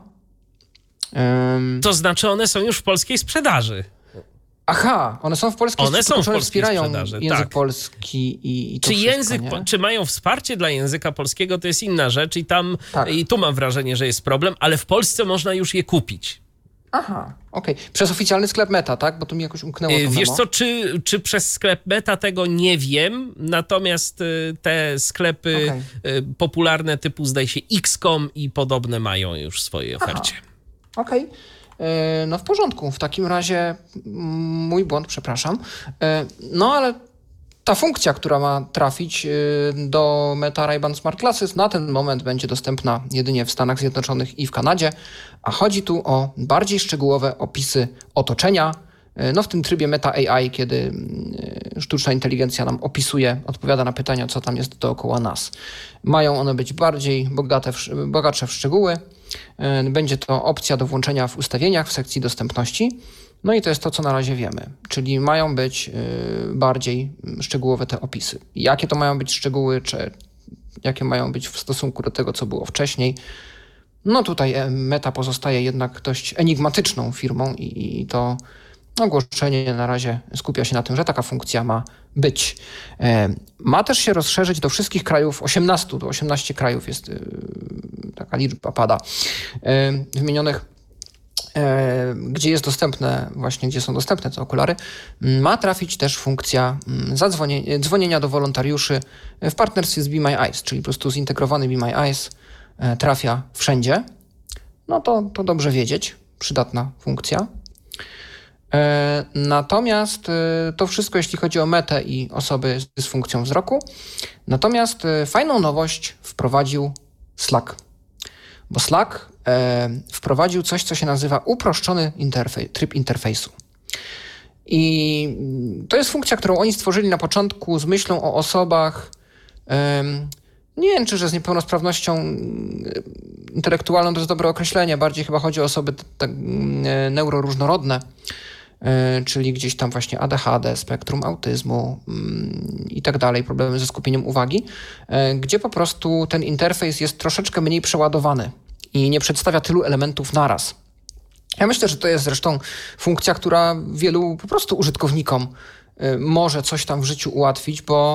Speaker 1: To znaczy one są już w polskiej sprzedaży.
Speaker 2: Aha, one są w polskiej
Speaker 1: One są w polskiej
Speaker 2: wspierają
Speaker 1: sprzedaży,
Speaker 2: język
Speaker 1: tak.
Speaker 2: polski i, i to
Speaker 1: Czy,
Speaker 2: wszystko,
Speaker 1: język,
Speaker 2: nie?
Speaker 1: czy mają wsparcie dla języka polskiego, to jest inna rzecz i tam
Speaker 2: Tak.
Speaker 1: i tu mam wrażenie, że jest problem, ale w Polsce można już je kupić.
Speaker 2: Aha, okej. Okay. Przez oficjalny sklep Meta, tak? Bo tu mi jakoś umknęło to
Speaker 1: Wiesz
Speaker 2: memo.
Speaker 1: co, czy, czy przez sklep Meta tego nie wiem, natomiast y, te sklepy
Speaker 2: Okay.
Speaker 1: y, popularne typu zdaje się X kropka com i podobne mają już w swojej ofercie.
Speaker 2: Okej. Okay. No w porządku. W takim razie mój błąd, przepraszam. No ale ta funkcja, która ma trafić do Meta Ray-Ban Smart Glasses, na ten moment będzie dostępna jedynie w Stanach Zjednoczonych i w Kanadzie, a chodzi tu o bardziej szczegółowe opisy otoczenia, no w tym trybie Meta A I, kiedy sztuczna inteligencja nam opisuje, odpowiada na pytania, co tam jest dookoła nas. Mają one być bardziej bogate w, bogatsze w szczegóły. Będzie to opcja do włączenia w ustawieniach w sekcji dostępności. No i to jest to, co na razie wiemy. Czyli mają być bardziej szczegółowe te opisy. Jakie to mają być szczegóły, czy jakie mają być w stosunku do tego, co było wcześniej. No tutaj Meta pozostaje jednak dość enigmatyczną firmą i, i to ogłoszenie na razie skupia się na tym, że taka funkcja ma być. Ma też się rozszerzyć do wszystkich krajów, osiemnastu, do osiemnastu krajów jest taka liczba pada, wymienionych, gdzie jest dostępne, właśnie gdzie są dostępne te okulary. Ma trafić też funkcja zadzwonienia, dzwonienia do wolontariuszy w partnerstwie z Be My Eyes, czyli po prostu zintegrowany Be My Eyes trafia wszędzie. No to, to dobrze wiedzieć, przydatna funkcja. Natomiast to wszystko, jeśli chodzi o Metę i osoby z dysfunkcją wzroku. Natomiast fajną nowość wprowadził Slack. Bo Slack wprowadził coś, co się nazywa uproszczony interfej, tryb interfejsu. I to jest funkcja, którą oni stworzyli na początku z myślą o osobach, nie wiem, czy że z niepełnosprawnością intelektualną to jest dobre określenie, bardziej chyba chodzi o osoby tak neuroróżnorodne, czyli gdzieś tam właśnie A D H D, spektrum autyzmu i tak dalej, problemy ze skupieniem uwagi, gdzie po prostu ten interfejs jest troszeczkę mniej przeładowany i nie przedstawia tylu elementów naraz. Ja myślę, że to jest zresztą funkcja, która wielu po prostu użytkownikom może coś tam w życiu ułatwić, bo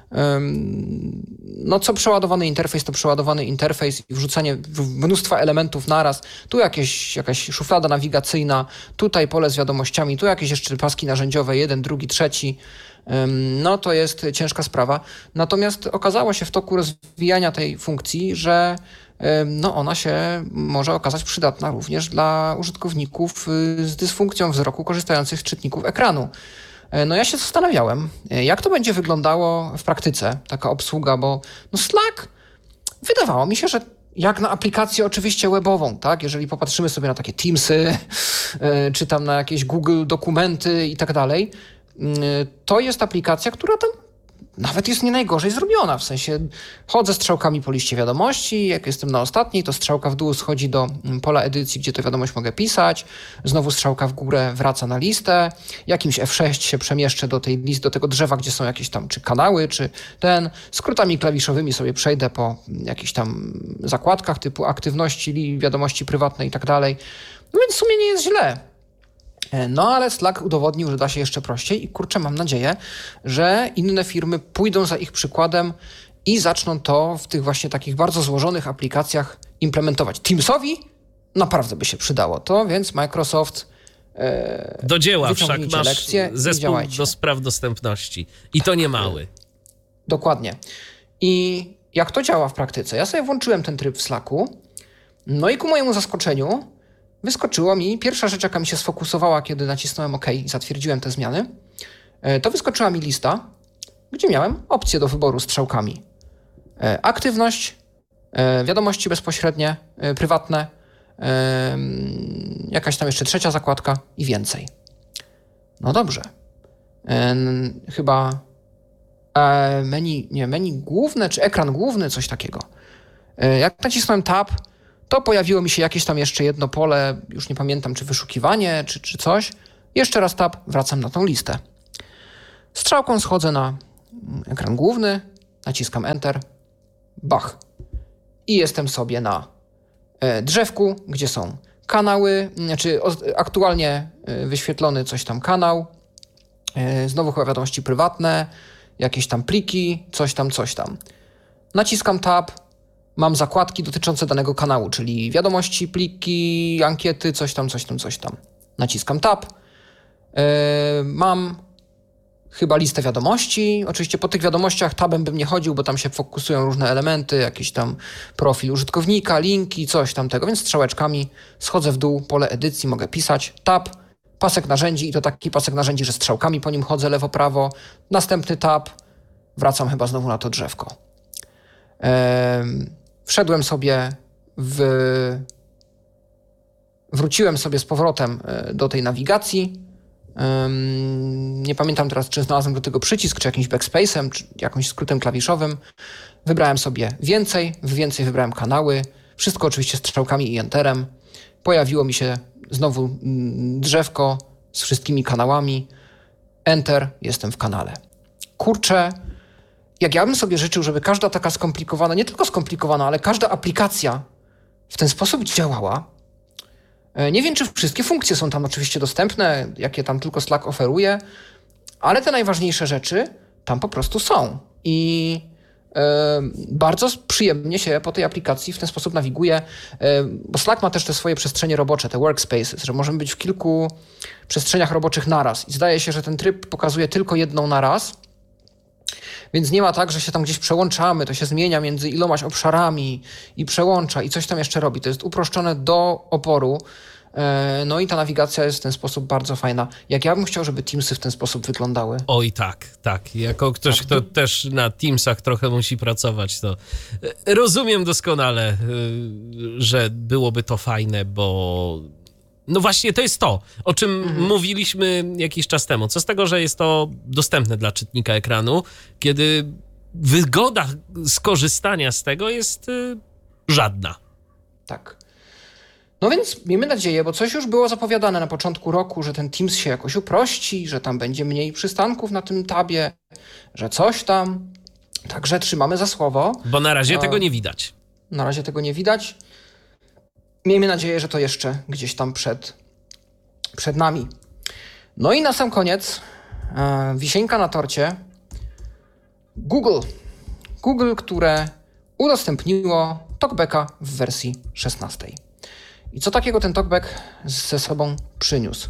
Speaker 2: no co przeładowany interfejs, to przeładowany interfejs i wrzucenie mnóstwa elementów naraz. Tu jakieś, jakaś szuflada nawigacyjna, tutaj pole z wiadomościami, tu jakieś jeszcze paski narzędziowe, jeden, drugi, trzeci. No to jest ciężka sprawa. Natomiast okazało się w toku rozwijania tej funkcji, że no ona się może okazać przydatna również dla użytkowników z dysfunkcją wzroku korzystających z czytników ekranu. No ja się zastanawiałem, jak to będzie wyglądało w praktyce, taka obsługa, bo no Slack wydawało mi się, że jak na aplikację oczywiście webową, tak? Jeżeli popatrzymy sobie na takie Teamsy, czy tam na jakieś Google dokumenty i tak dalej, to jest aplikacja, która tam nawet jest nie najgorzej zrobiona, w sensie chodzę strzałkami po liście wiadomości, jak jestem na ostatniej, to strzałka w dół schodzi do pola edycji, gdzie tę wiadomość mogę pisać, znowu strzałka w górę wraca na listę, jakimś F sześć się przemieszczę do tej listy, do tego drzewa, gdzie są jakieś tam czy kanały, czy ten, skrótami klawiszowymi sobie przejdę po jakichś tam zakładkach typu aktywności, wiadomości prywatne i tak dalej, no więc w sumie nie jest źle. No ale Slack udowodnił, że da się jeszcze prościej i kurczę, mam nadzieję, że inne firmy pójdą za ich przykładem i zaczną to w tych właśnie takich bardzo złożonych aplikacjach implementować. Teamsowi naprawdę by się przydało to, więc Microsoft e,
Speaker 1: do dzieła, wszak masz
Speaker 2: lekcje
Speaker 1: zespół do spraw dostępności i to nie mały.
Speaker 2: Dokładnie. I jak to działa w praktyce? Ja sobie włączyłem ten tryb w Slacku, no i ku mojemu zaskoczeniu wyskoczyło mi, pierwsza rzecz, jaka mi się sfokusowała, kiedy nacisnąłem OK i zatwierdziłem te zmiany, to wyskoczyła mi lista, gdzie miałem opcje do wyboru strzałkami. Aktywność, wiadomości bezpośrednie, prywatne, jakaś tam jeszcze trzecia zakładka i więcej. No dobrze. Chyba menu, nie, menu główne, czy ekran główny, coś takiego. Jak nacisnąłem Tab, to pojawiło mi się jakieś tam jeszcze jedno pole, już nie pamiętam, czy wyszukiwanie, czy, czy coś. Jeszcze raz Tab, wracam na tą listę. Strzałką schodzę na ekran główny, naciskam Enter, bach. I jestem sobie na drzewku, gdzie są kanały, znaczy aktualnie wyświetlony coś tam kanał, znowu chyba wiadomości prywatne, jakieś tam pliki, coś tam, coś tam. Naciskam Tab, mam zakładki dotyczące danego kanału, czyli wiadomości, pliki, ankiety, coś tam, coś tam, coś tam. Naciskam Tab, mam chyba listę wiadomości. Oczywiście po tych wiadomościach tabem bym nie chodził, bo tam się fokusują różne elementy, jakiś tam profil użytkownika, linki, coś tam tego, więc strzałeczkami schodzę w dół, pole edycji, mogę pisać, tab, pasek narzędzi i to taki pasek narzędzi, że strzałkami po nim chodzę lewo, prawo, następny tab, wracam chyba znowu na to drzewko. Ehm, wszedłem sobie w... Wróciłem sobie z powrotem do tej nawigacji. Nie pamiętam teraz, czy znalazłem do tego przycisk, czy jakimś backspace'em, czy jakimś skrótem klawiszowym. Wybrałem sobie więcej, w więcej wybrałem kanały, wszystko oczywiście strzałkami i enterem. Pojawiło mi się znowu drzewko z wszystkimi kanałami. Enter, jestem w kanale. Kurczę, jak ja bym sobie życzył, żeby każda taka skomplikowana, nie tylko skomplikowana, ale każda aplikacja w ten sposób działała. Nie wiem, czy wszystkie funkcje są tam oczywiście dostępne, jakie tam tylko Slack oferuje, ale te najważniejsze rzeczy tam po prostu są. I y, bardzo przyjemnie się po tej aplikacji w ten sposób nawiguje, y, bo Slack ma też te swoje przestrzenie robocze, te workspaces, że możemy być w kilku przestrzeniach roboczych naraz. I zdaje się, że ten tryb pokazuje tylko jedną naraz, więc nie ma tak, że się tam gdzieś przełączamy, to się zmienia między ilomaś obszarami i przełącza i coś tam jeszcze robi. To jest uproszczone do oporu. No i ta nawigacja jest w ten sposób bardzo fajna. Jak ja bym chciał, żeby Teamsy w ten sposób wyglądały.
Speaker 1: Oj tak, tak. Jako ktoś, kto też na Teamsach trochę musi pracować, to rozumiem doskonale, że byłoby to fajne, bo no właśnie to jest to, o czym mhm. mówiliśmy jakiś czas temu. Co z tego, że jest to dostępne dla czytnika ekranu, kiedy wygoda skorzystania z tego jest żadna.
Speaker 2: Tak. No więc miejmy nadzieję, bo coś już było zapowiadane na początku roku, że ten Teams się jakoś uprości, że tam będzie mniej przystanków na tym tabie, że coś tam. Także trzymamy za słowo.
Speaker 1: Bo na razie A, tego nie widać.
Speaker 2: Na razie tego nie widać. Miejmy nadzieję, że to jeszcze gdzieś tam przed, przed nami. No i na sam koniec e, wisienka na torcie. Google. Google, które udostępniło TalkBacka w wersji szesnastej. I co takiego ten TalkBack ze sobą przyniósł?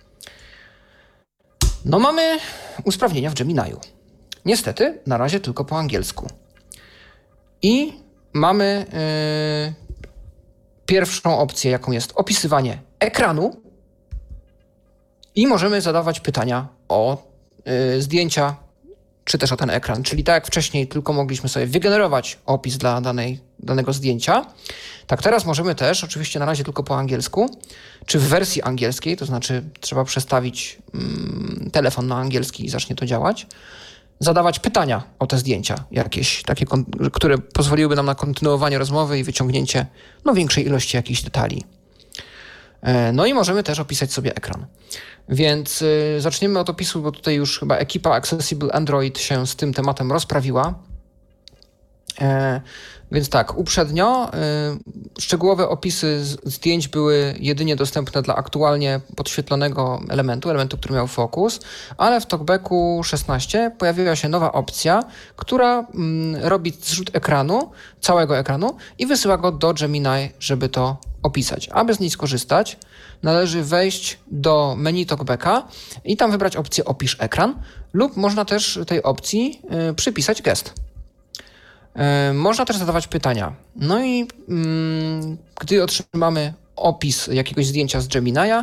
Speaker 2: No mamy usprawnienia w Gemini'u. Niestety na razie tylko po angielsku. I mamy yy, pierwszą opcję, jaką jest opisywanie ekranu i możemy zadawać pytania o yy, zdjęcia, czy też o ten ekran. Czyli tak jak wcześniej tylko mogliśmy sobie wygenerować opis dla danej, danego zdjęcia, tak teraz możemy też, oczywiście na razie tylko po angielsku, czy w wersji angielskiej, to znaczy trzeba przestawić mm, telefon na angielski i zacznie to działać, zadawać pytania o te zdjęcia jakieś, takie, które pozwoliłyby nam na kontynuowanie rozmowy i wyciągnięcie no, większej ilości jakichś detali. No i możemy też opisać sobie ekran. Więc y, zaczniemy od opisu, bo tutaj już chyba ekipa Accessible Android się z tym tematem rozprawiła. E, więc tak, uprzednio y, szczegółowe opisy zdjęć były jedynie dostępne dla aktualnie podświetlonego elementu, elementu, który miał fokus, ale w TalkBacku szesnaście pojawiła się nowa opcja, która mm, robi zrzut ekranu, całego ekranu i wysyła go do Gemini, żeby to opisać. Aby z niej skorzystać, należy wejść do menu TalkBacka i tam wybrać opcję Opisz ekran lub można też tej opcji y, przypisać gest. Y, można też zadawać pytania. No i y, gdy otrzymamy opis jakiegoś zdjęcia z Gemini'a, y,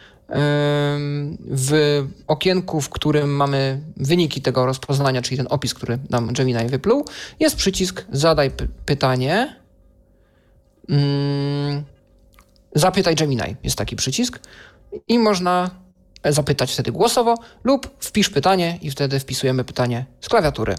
Speaker 2: w okienku, w którym mamy wyniki tego rozpoznania, czyli ten opis, który nam Gemini wypluł, jest przycisk Zadaj p- pytanie. Y, Zapytaj Gemini, jest taki przycisk i można zapytać wtedy głosowo lub wpisz pytanie i wtedy wpisujemy pytanie z klawiatury.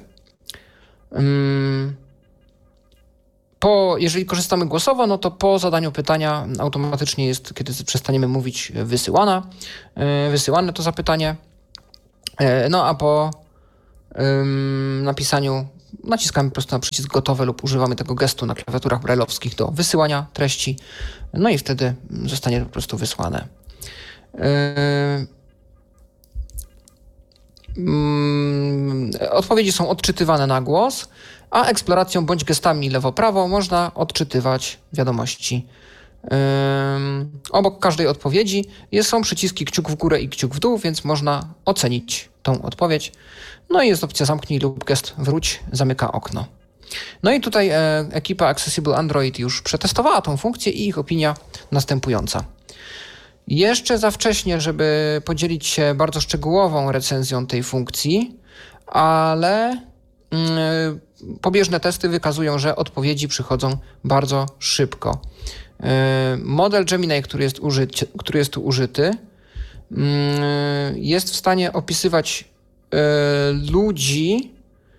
Speaker 2: Po, jeżeli korzystamy głosowo, no to po zadaniu pytania automatycznie jest, kiedy przestaniemy mówić, wysyłana, wysyłane to zapytanie. No a po ym, napisaniu naciskamy po prostu na przycisk gotowe lub używamy tego gestu na klawiaturach braille'owskich do wysyłania treści. No i wtedy zostanie po prostu wysłane. Yy, Odpowiedzi są odczytywane na głos, a eksploracją bądź gestami lewo-prawo można odczytywać wiadomości. Yy, obok każdej odpowiedzi jest, są przyciski kciuk w górę i kciuk w dół, więc można ocenić tą odpowiedź. No i jest opcja zamknij lub gest wróć, zamyka okno. No i tutaj e, ekipa Accessible Android już przetestowała tą funkcję i ich opinia następująca. Jeszcze za wcześnie, żeby podzielić się bardzo szczegółową recenzją tej funkcji, ale yy, pobieżne testy wykazują, że odpowiedzi przychodzą bardzo szybko. Yy, model Gemini, który jest, użyci, który jest tu użyty, yy, jest w stanie opisywać yy, ludzi,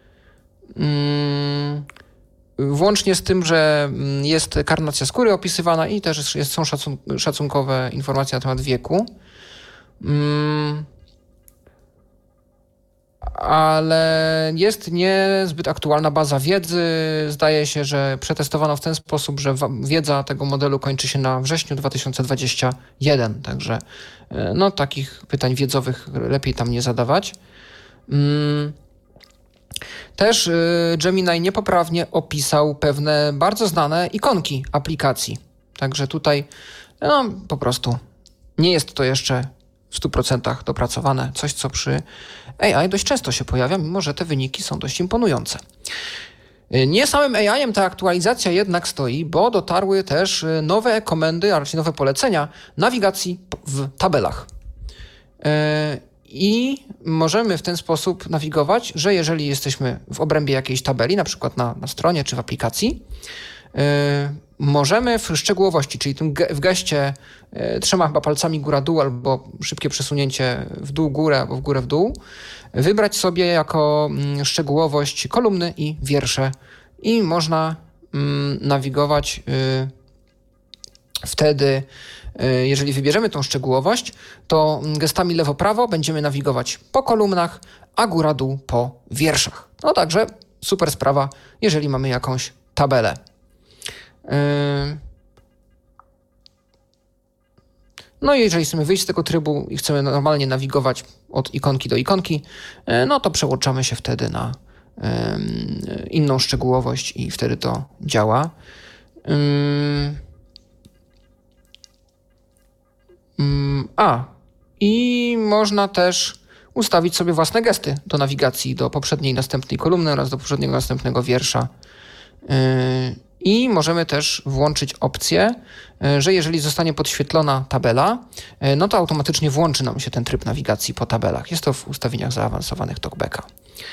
Speaker 2: yy, włącznie z tym, że jest karnacja skóry opisywana i też jest, są szacun szacunkowe informacje na temat wieku. Mm, ale jest niezbyt aktualna baza wiedzy. Zdaje się, że przetestowano w ten sposób, że wiedza tego modelu kończy się na wrześniu dwa tysiące dwudziestym pierwszym. Także no, takich pytań wiedzowych lepiej tam nie zadawać. Mm. Też Gemini niepoprawnie opisał pewne bardzo znane ikonki aplikacji. Także tutaj no, po prostu nie jest to jeszcze w stu procentach dopracowane. Coś, co przy A I dość często się pojawia, mimo że te wyniki są dość imponujące. Nie samym A I-em ta aktualizacja jednak stoi, bo dotarły też nowe komendy, a raczej nowe polecenia nawigacji w tabelach. I możemy w ten sposób nawigować, że jeżeli jesteśmy w obrębie jakiejś tabeli, na przykład na, na stronie czy w aplikacji, yy, możemy w szczegółowości, czyli tym ge w geście yy, trzema chyba palcami góra-dół albo szybkie przesunięcie w dół-górę albo w górę-w-dół, wybrać sobie jako yy, szczegółowość kolumny i wiersze i można yy, nawigować yy, wtedy. Jeżeli wybierzemy tą szczegółowość, to gestami lewo-prawo będziemy nawigować po kolumnach, a góra-dół po wierszach. No także super sprawa, jeżeli mamy jakąś tabelę. No i jeżeli chcemy wyjść z tego trybu i chcemy normalnie nawigować od ikonki do ikonki, no to przełączamy się wtedy na inną szczegółowość i wtedy to działa. A, i można też ustawić sobie własne gesty do nawigacji do poprzedniej następnej kolumny oraz do poprzedniego następnego wiersza. I możemy też włączyć opcję, że jeżeli zostanie podświetlona tabela, no to automatycznie włączy nam się ten tryb nawigacji po tabelach. Jest to w ustawieniach zaawansowanych TalkBacka.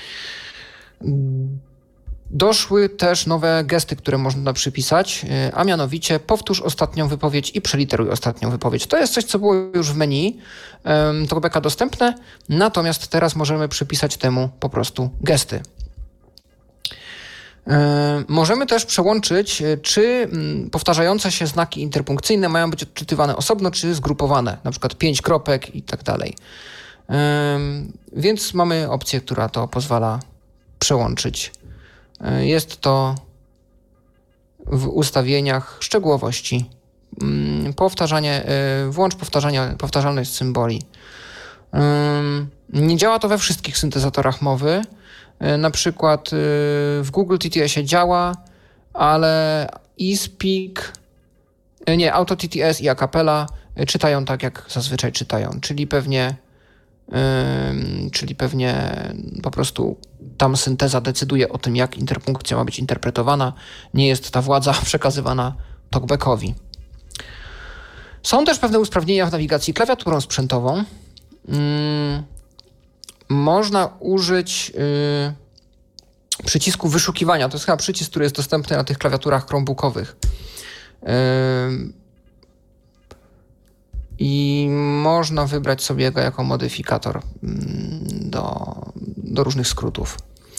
Speaker 2: Doszły też nowe gesty, które można przypisać, a mianowicie powtórz ostatnią wypowiedź i przeliteruj ostatnią wypowiedź. To jest coś, co było już w menu TalkBacka dostępne, natomiast teraz możemy przypisać temu po prostu gesty. Możemy też przełączyć, czy powtarzające się znaki interpunkcyjne mają być odczytywane osobno, czy zgrupowane, na przykład pięć kropek i tak dalej. Więc mamy opcję, która to pozwala przełączyć. Jest to w ustawieniach szczegółowości. Powtarzanie, włącz powtarzanie, powtarzalność symboli. Nie działa to we wszystkich syntezatorach mowy. Na przykład w Google T T S-ie działa, ale eSpeak, nie, Auto T T S i Acapella czytają tak, jak zazwyczaj czytają, czyli pewnie Yy, czyli pewnie po prostu tam synteza decyduje o tym, jak interpunkcja ma być interpretowana. Nie jest ta władza przekazywana TalkBackowi. Są też pewne usprawnienia w nawigacji klawiaturą sprzętową. Yy, można użyć yy, przycisku wyszukiwania. To jest chyba przycisk, który jest dostępny na tych klawiaturach chromebookowych. Yy, i można wybrać sobie go jako modyfikator do, do różnych skrótów.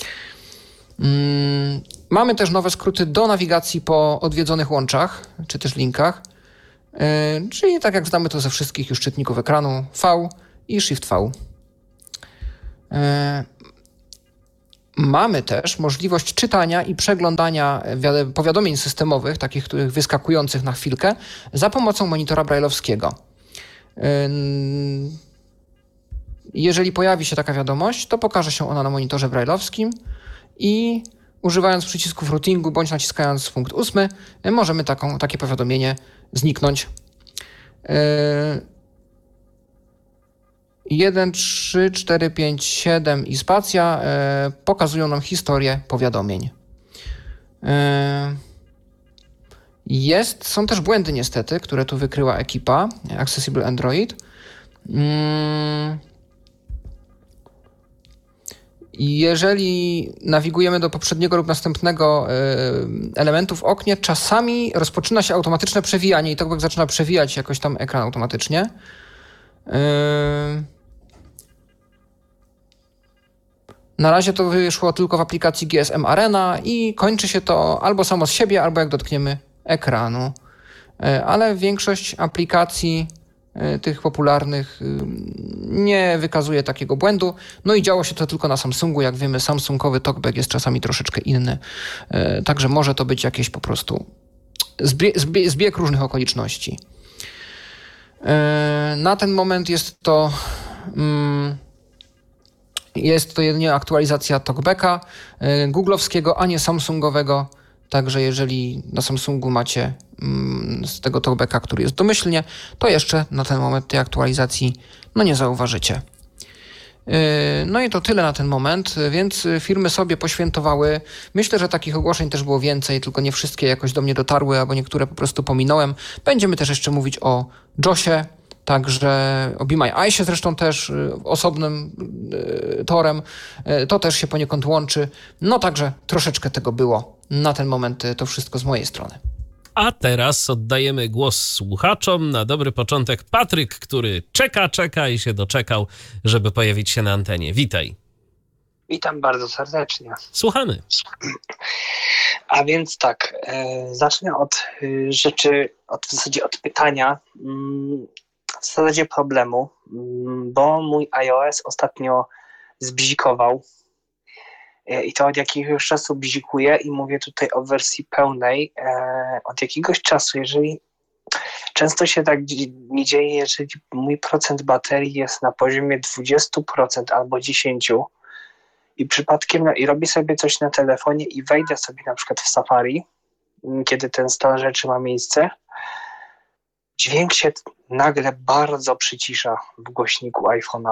Speaker 2: Mamy też nowe skróty do nawigacji po odwiedzonych łączach, czy też linkach, czyli tak jak znamy to ze wszystkich już czytników ekranu, V i Shift V. Mamy też możliwość czytania i przeglądania powiadomień systemowych, takich których wyskakujących na chwilkę, za pomocą monitora braille'owskiego. Jeżeli pojawi się taka wiadomość, to pokaże się ona na monitorze braille'owskim i używając przycisków routingu bądź naciskając punkt ósmy możemy taką, takie powiadomienie zniknąć. jeden, trzy, cztery, pięć, siedem i spacja e, pokazują nam historię powiadomień. E, jest, są też błędy niestety, które tu wykryła ekipa Accessible Android. Mm. Jeżeli nawigujemy do poprzedniego lub następnego e, elementu w oknie, czasami rozpoczyna się automatyczne przewijanie i TalkBack zaczyna przewijać jakoś tam ekran automatycznie. E, Na razie to wyszło tylko w aplikacji G S M Arena i kończy się to albo samo z siebie, albo jak dotkniemy ekranu. Ale większość aplikacji tych popularnych nie wykazuje takiego błędu. No i działo się to tylko na Samsungu. Jak wiemy, samsungowy TalkBack jest czasami troszeczkę inny. Także może to być jakieś po prostu zbieg, zbieg różnych okoliczności. Na ten moment jest to... Mm, Jest to jedynie aktualizacja TalkBacka googlowskiego, a nie samsungowego. Także jeżeli na Samsungu macie z tego TalkBacka, który jest domyślnie, to jeszcze na ten moment tej aktualizacji no nie zauważycie. No i to tyle na ten moment, więc firmy sobie poświętowały. Myślę, że takich ogłoszeń też było więcej, tylko nie wszystkie jakoś do mnie dotarły, albo niektóre po prostu pominąłem. Będziemy też jeszcze mówić o josie. Także o Be My Eyes zresztą też osobnym y, torem, y, to też się poniekąd łączy. No także troszeczkę tego było. Na ten moment to wszystko z mojej strony.
Speaker 1: A teraz oddajemy głos słuchaczom. Na dobry początek Patryk, który czeka, czeka i się doczekał, żeby pojawić się na antenie. Witaj.
Speaker 4: Witam bardzo serdecznie.
Speaker 1: Słuchamy.
Speaker 4: A więc tak, e, zacznę od y, rzeczy, od, w zasadzie od pytania, mm, w zasadzie problemu, mm, bo mój iOS ostatnio zbzikował e, i to od jakiegoś czasu bzikuje i mówię tutaj o wersji pełnej. E, od jakiegoś czasu, jeżeli często się tak mi dzieje, jeżeli mój procent baterii jest na poziomie dwadzieścia procent albo dziesięć procent, i przypadkiem no, i robię sobie coś na telefonie i wejdę sobie na przykład w Safari, kiedy ten stan rzeczy ma miejsce, dźwięk się nagle bardzo przycisza w głośniku iPhone'a,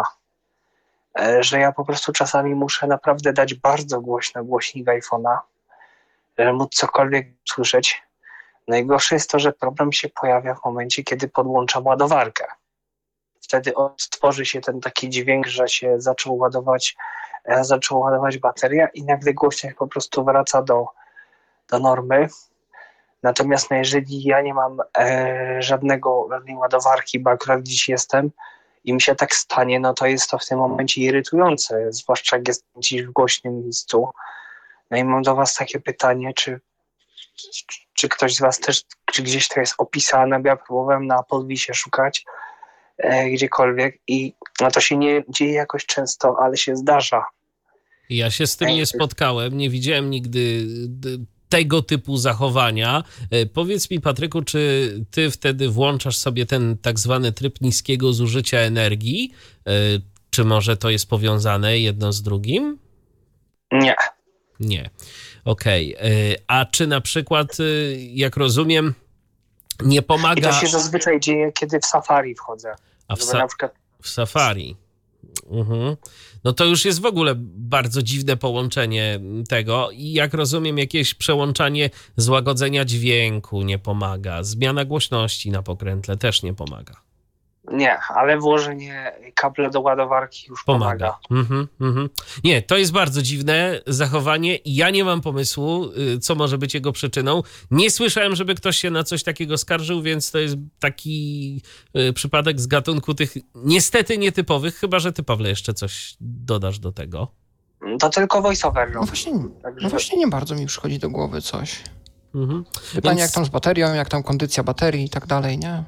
Speaker 4: że ja po prostu czasami muszę naprawdę dać bardzo głośno głośnik iPhone'a, żeby móc cokolwiek słyszeć. Najgorsze jest to, że problem się pojawia w momencie, kiedy podłączam ładowarkę. Wtedy odtworzy się ten taki dźwięk, że się zaczął ładować zaczął ładować bateria i nagle głośnik po prostu wraca do, do normy. Natomiast no, jeżeli ja nie mam e, żadnego, żadnej ładowarki, bo akurat dziś jestem i mi się tak stanie, no to jest to w tym momencie irytujące, zwłaszcza jak jest dziś w głośnym miejscu. No i mam do was takie pytanie, czy, czy ktoś z was też, czy gdzieś to jest opisane, bo ja próbowałem na Applebee'sie szukać, e, gdziekolwiek i no to się nie dzieje jakoś często, ale się zdarza.
Speaker 1: Ja się z tym nie spotkałem, nie widziałem nigdy tego typu zachowania. Powiedz mi, Patryku, czy ty wtedy włączasz sobie ten tak zwany tryb niskiego zużycia energii? Czy może to jest powiązane jedno z drugim?
Speaker 4: Nie.
Speaker 1: Nie. Okej. Okay. A czy na przykład, jak rozumiem, nie pomaga...
Speaker 4: I to się zazwyczaj dzieje, kiedy w Safari wchodzę.
Speaker 1: A w, sa- na przykład... w Safari. Mhm. No to już jest w ogóle bardzo dziwne połączenie tego i jak rozumiem, jakieś przełączanie złagodzenia dźwięku nie pomaga, zmiana głośności na pokrętle też nie pomaga.
Speaker 4: Nie, ale włożenie kabla do ładowarki już pomaga.
Speaker 1: Pomaga. Mhm, mhm. Nie, to jest bardzo dziwne zachowanie i ja nie mam pomysłu, co może być jego przyczyną. Nie słyszałem, żeby ktoś się na coś takiego skarżył, więc to jest taki przypadek z gatunku tych niestety nietypowych, chyba że ty, Pawle, jeszcze coś dodasz do tego.
Speaker 4: To tylko voiceover.
Speaker 2: No właśnie,
Speaker 4: Także...
Speaker 2: no właśnie nie bardzo mi przychodzi do głowy coś.
Speaker 1: Mhm.
Speaker 2: Pytanie,
Speaker 1: Więc...
Speaker 2: jak tam z baterią, jak tam kondycja baterii i tak dalej, nie?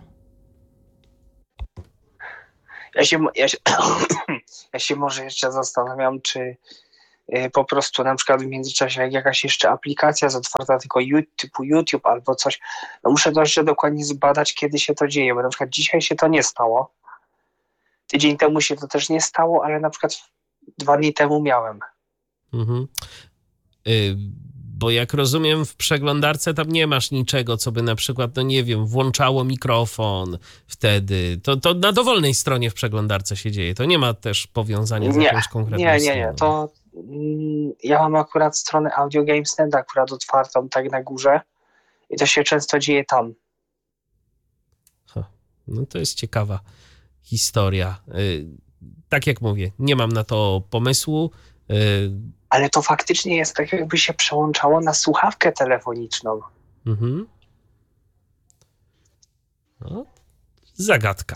Speaker 4: Ja się, ja, się, ja się może jeszcze zastanawiam, czy po prostu na przykład w międzyczasie jak jakaś jeszcze aplikacja jest otwarta, tylko typu YouTube albo coś, no muszę to jeszcze dokładnie zbadać, kiedy się to dzieje, bo na przykład dzisiaj się to nie stało. Tydzień temu się to też nie stało, ale na przykład dwa dni temu miałem.
Speaker 1: Mhm. Y- Bo jak rozumiem, w przeglądarce tam nie masz niczego, co by na przykład, no nie wiem, włączało mikrofon wtedy. To, to na dowolnej stronie w przeglądarce się dzieje. To nie ma też powiązania z
Speaker 4: nie,
Speaker 1: jakąś konkretną
Speaker 4: nie,
Speaker 1: stroną.
Speaker 4: Nie, nie, to mm, ja mam akurat stronę Audio Games Net akurat otwartą tak na górze i to się często dzieje tam.
Speaker 1: Ha, no to jest ciekawa historia. Yy, tak jak mówię, nie mam na to pomysłu. Yy,
Speaker 4: Ale to faktycznie jest tak, jakby się przełączało na słuchawkę telefoniczną.
Speaker 1: Mhm. No, zagadka.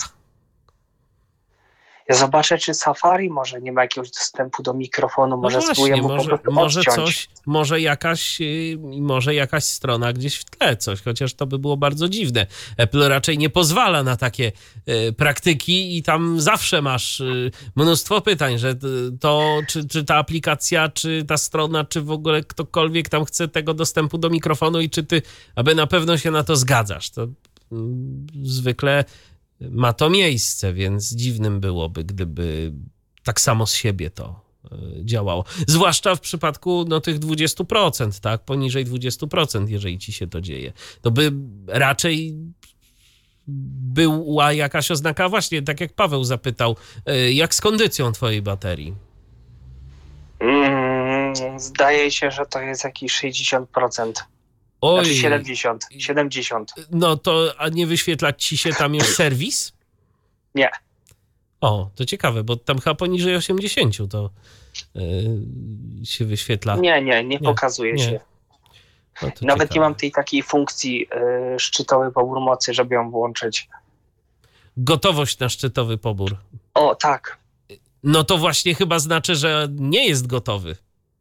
Speaker 4: Ja zobaczę, czy Safari może nie ma jakiegoś dostępu do mikrofonu, może
Speaker 1: no
Speaker 4: spróbuję
Speaker 1: właśnie,
Speaker 4: mu
Speaker 1: może,
Speaker 4: po prostu
Speaker 1: może
Speaker 4: odciąć.
Speaker 1: coś, może jakaś, yy, może jakaś strona gdzieś w tle coś, chociaż to by było bardzo dziwne. Apple raczej nie pozwala na takie yy, praktyki i tam zawsze masz yy, mnóstwo pytań, że to, czy, czy ta aplikacja, czy ta strona, czy w ogóle ktokolwiek tam chce tego dostępu do mikrofonu i czy ty, aby na pewno się na to zgadzasz. To yy, zwykle ma to miejsce, więc dziwnym byłoby, gdyby tak samo z siebie to działało. Zwłaszcza w przypadku no, tych dwadzieścia procent, tak? Poniżej dwadzieścia procent, jeżeli ci się to dzieje. To by raczej była jakaś oznaka, właśnie tak jak Paweł zapytał, jak z kondycją twojej baterii?
Speaker 4: Mm, zdaje się, że to jest jakieś sześćdziesiąt procent.
Speaker 1: Oj,
Speaker 4: znaczy siedemdziesiąt. siedemdziesiąt.
Speaker 1: No to, a nie wyświetlać ci się tam już serwis?
Speaker 4: Nie.
Speaker 1: O, to ciekawe, bo tam chyba poniżej osiemdziesiąt to yy, się wyświetla.
Speaker 4: Nie, nie, nie, nie pokazuje
Speaker 1: nie.
Speaker 4: się.
Speaker 1: No
Speaker 4: Nawet ciekawe. Nie mam tej takiej funkcji yy, szczytowy pobór mocy, żeby ją włączyć.
Speaker 1: Gotowość na szczytowy pobór.
Speaker 4: O, tak.
Speaker 1: No to właśnie chyba znaczy, że nie jest gotowy.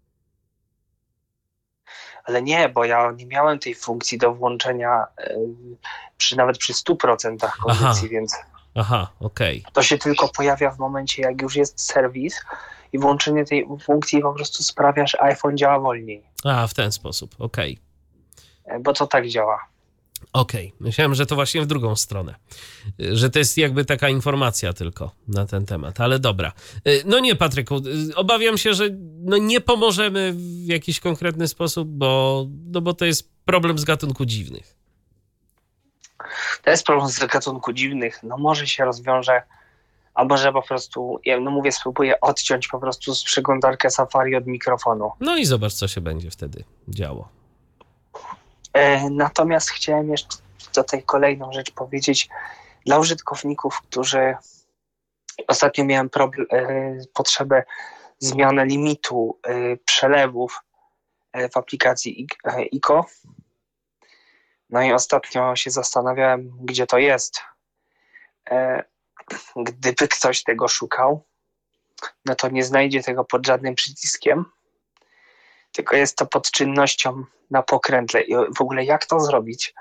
Speaker 4: Ale nie, bo ja nie miałem tej funkcji do włączenia yy, przy, nawet przy stu procentach kondycji,
Speaker 1: Aha.
Speaker 4: więc...
Speaker 1: Aha, okej. Okay.
Speaker 4: To się tylko pojawia w momencie, jak już jest serwis i włączenie tej funkcji po prostu sprawia, że iPhone działa wolniej.
Speaker 1: A, w ten sposób, okej.
Speaker 4: Okay. Bo to tak działa.
Speaker 1: Okej, okay. Myślałem, że to właśnie w drugą stronę. Że to jest jakby taka informacja tylko na ten temat, ale dobra. No nie, Patryku, obawiam się, że no nie pomożemy w jakiś konkretny sposób, bo, no bo to jest problem z gatunku dziwnych.
Speaker 4: To jest problem z gatunku dziwnych. No może się rozwiąże, a może po prostu, ja no mówię, spróbuję odciąć po prostu z przeglądarkę Safari od mikrofonu.
Speaker 1: No i zobacz, co się będzie wtedy działo.
Speaker 4: E, natomiast chciałem jeszcze tutaj kolejną rzecz powiedzieć. Dla użytkowników, którzy ostatnio miałem problem, e, potrzebę zmiany limitu e, przelewów e, w aplikacji e, I K O. No i ostatnio się zastanawiałem, gdzie to jest. E, gdyby ktoś tego szukał, no to nie znajdzie tego pod żadnym przyciskiem, tylko jest to pod czynnością na pokrętle. I w ogóle jak to zrobić?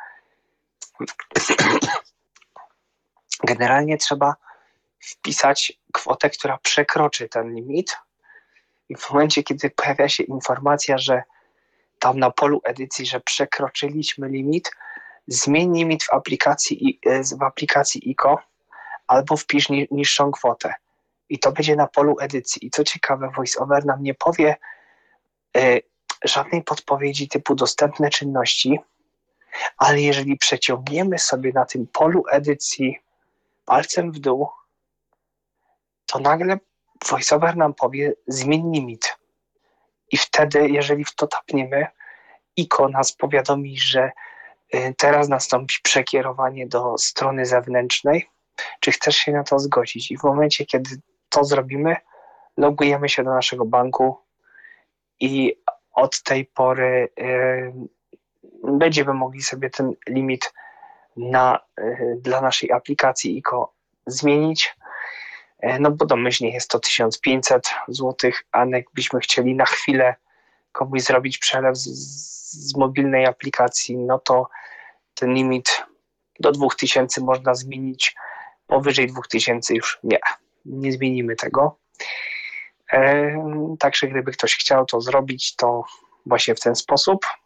Speaker 4: Generalnie trzeba wpisać kwotę, która przekroczy ten limit i w momencie, kiedy pojawia się informacja, że tam na polu edycji, że przekroczyliśmy limit, zmień limit w aplikacji, w aplikacji I K O albo wpisz niższą kwotę. I to będzie na polu edycji. I co ciekawe, VoiceOver nam nie powie y, żadnej podpowiedzi typu dostępne czynności, ale jeżeli przeciągniemy sobie na tym polu edycji palcem w dół, to nagle VoiceOver nam powie zmień limit. I wtedy, jeżeli w to tapniemy, I K O nas powiadomi, że teraz nastąpi przekierowanie do strony zewnętrznej czy chcesz się na to zgodzić. I w momencie, kiedy to zrobimy, logujemy się do naszego banku i od tej pory yy, będziemy mogli sobie ten limit na, yy, dla naszej aplikacji I K O zmienić. Yy, no bo domyślnie jest to tysiąc pięćset złotych, a jakbyśmy chcieli na chwilę komuś zrobić przelew z, z mobilnej aplikacji, no to ten limit do dwóch tysięcy można zmienić, powyżej dwóch tysięcy już nie, nie zmienimy tego. Także gdyby ktoś chciał to zrobić, to właśnie w ten sposób.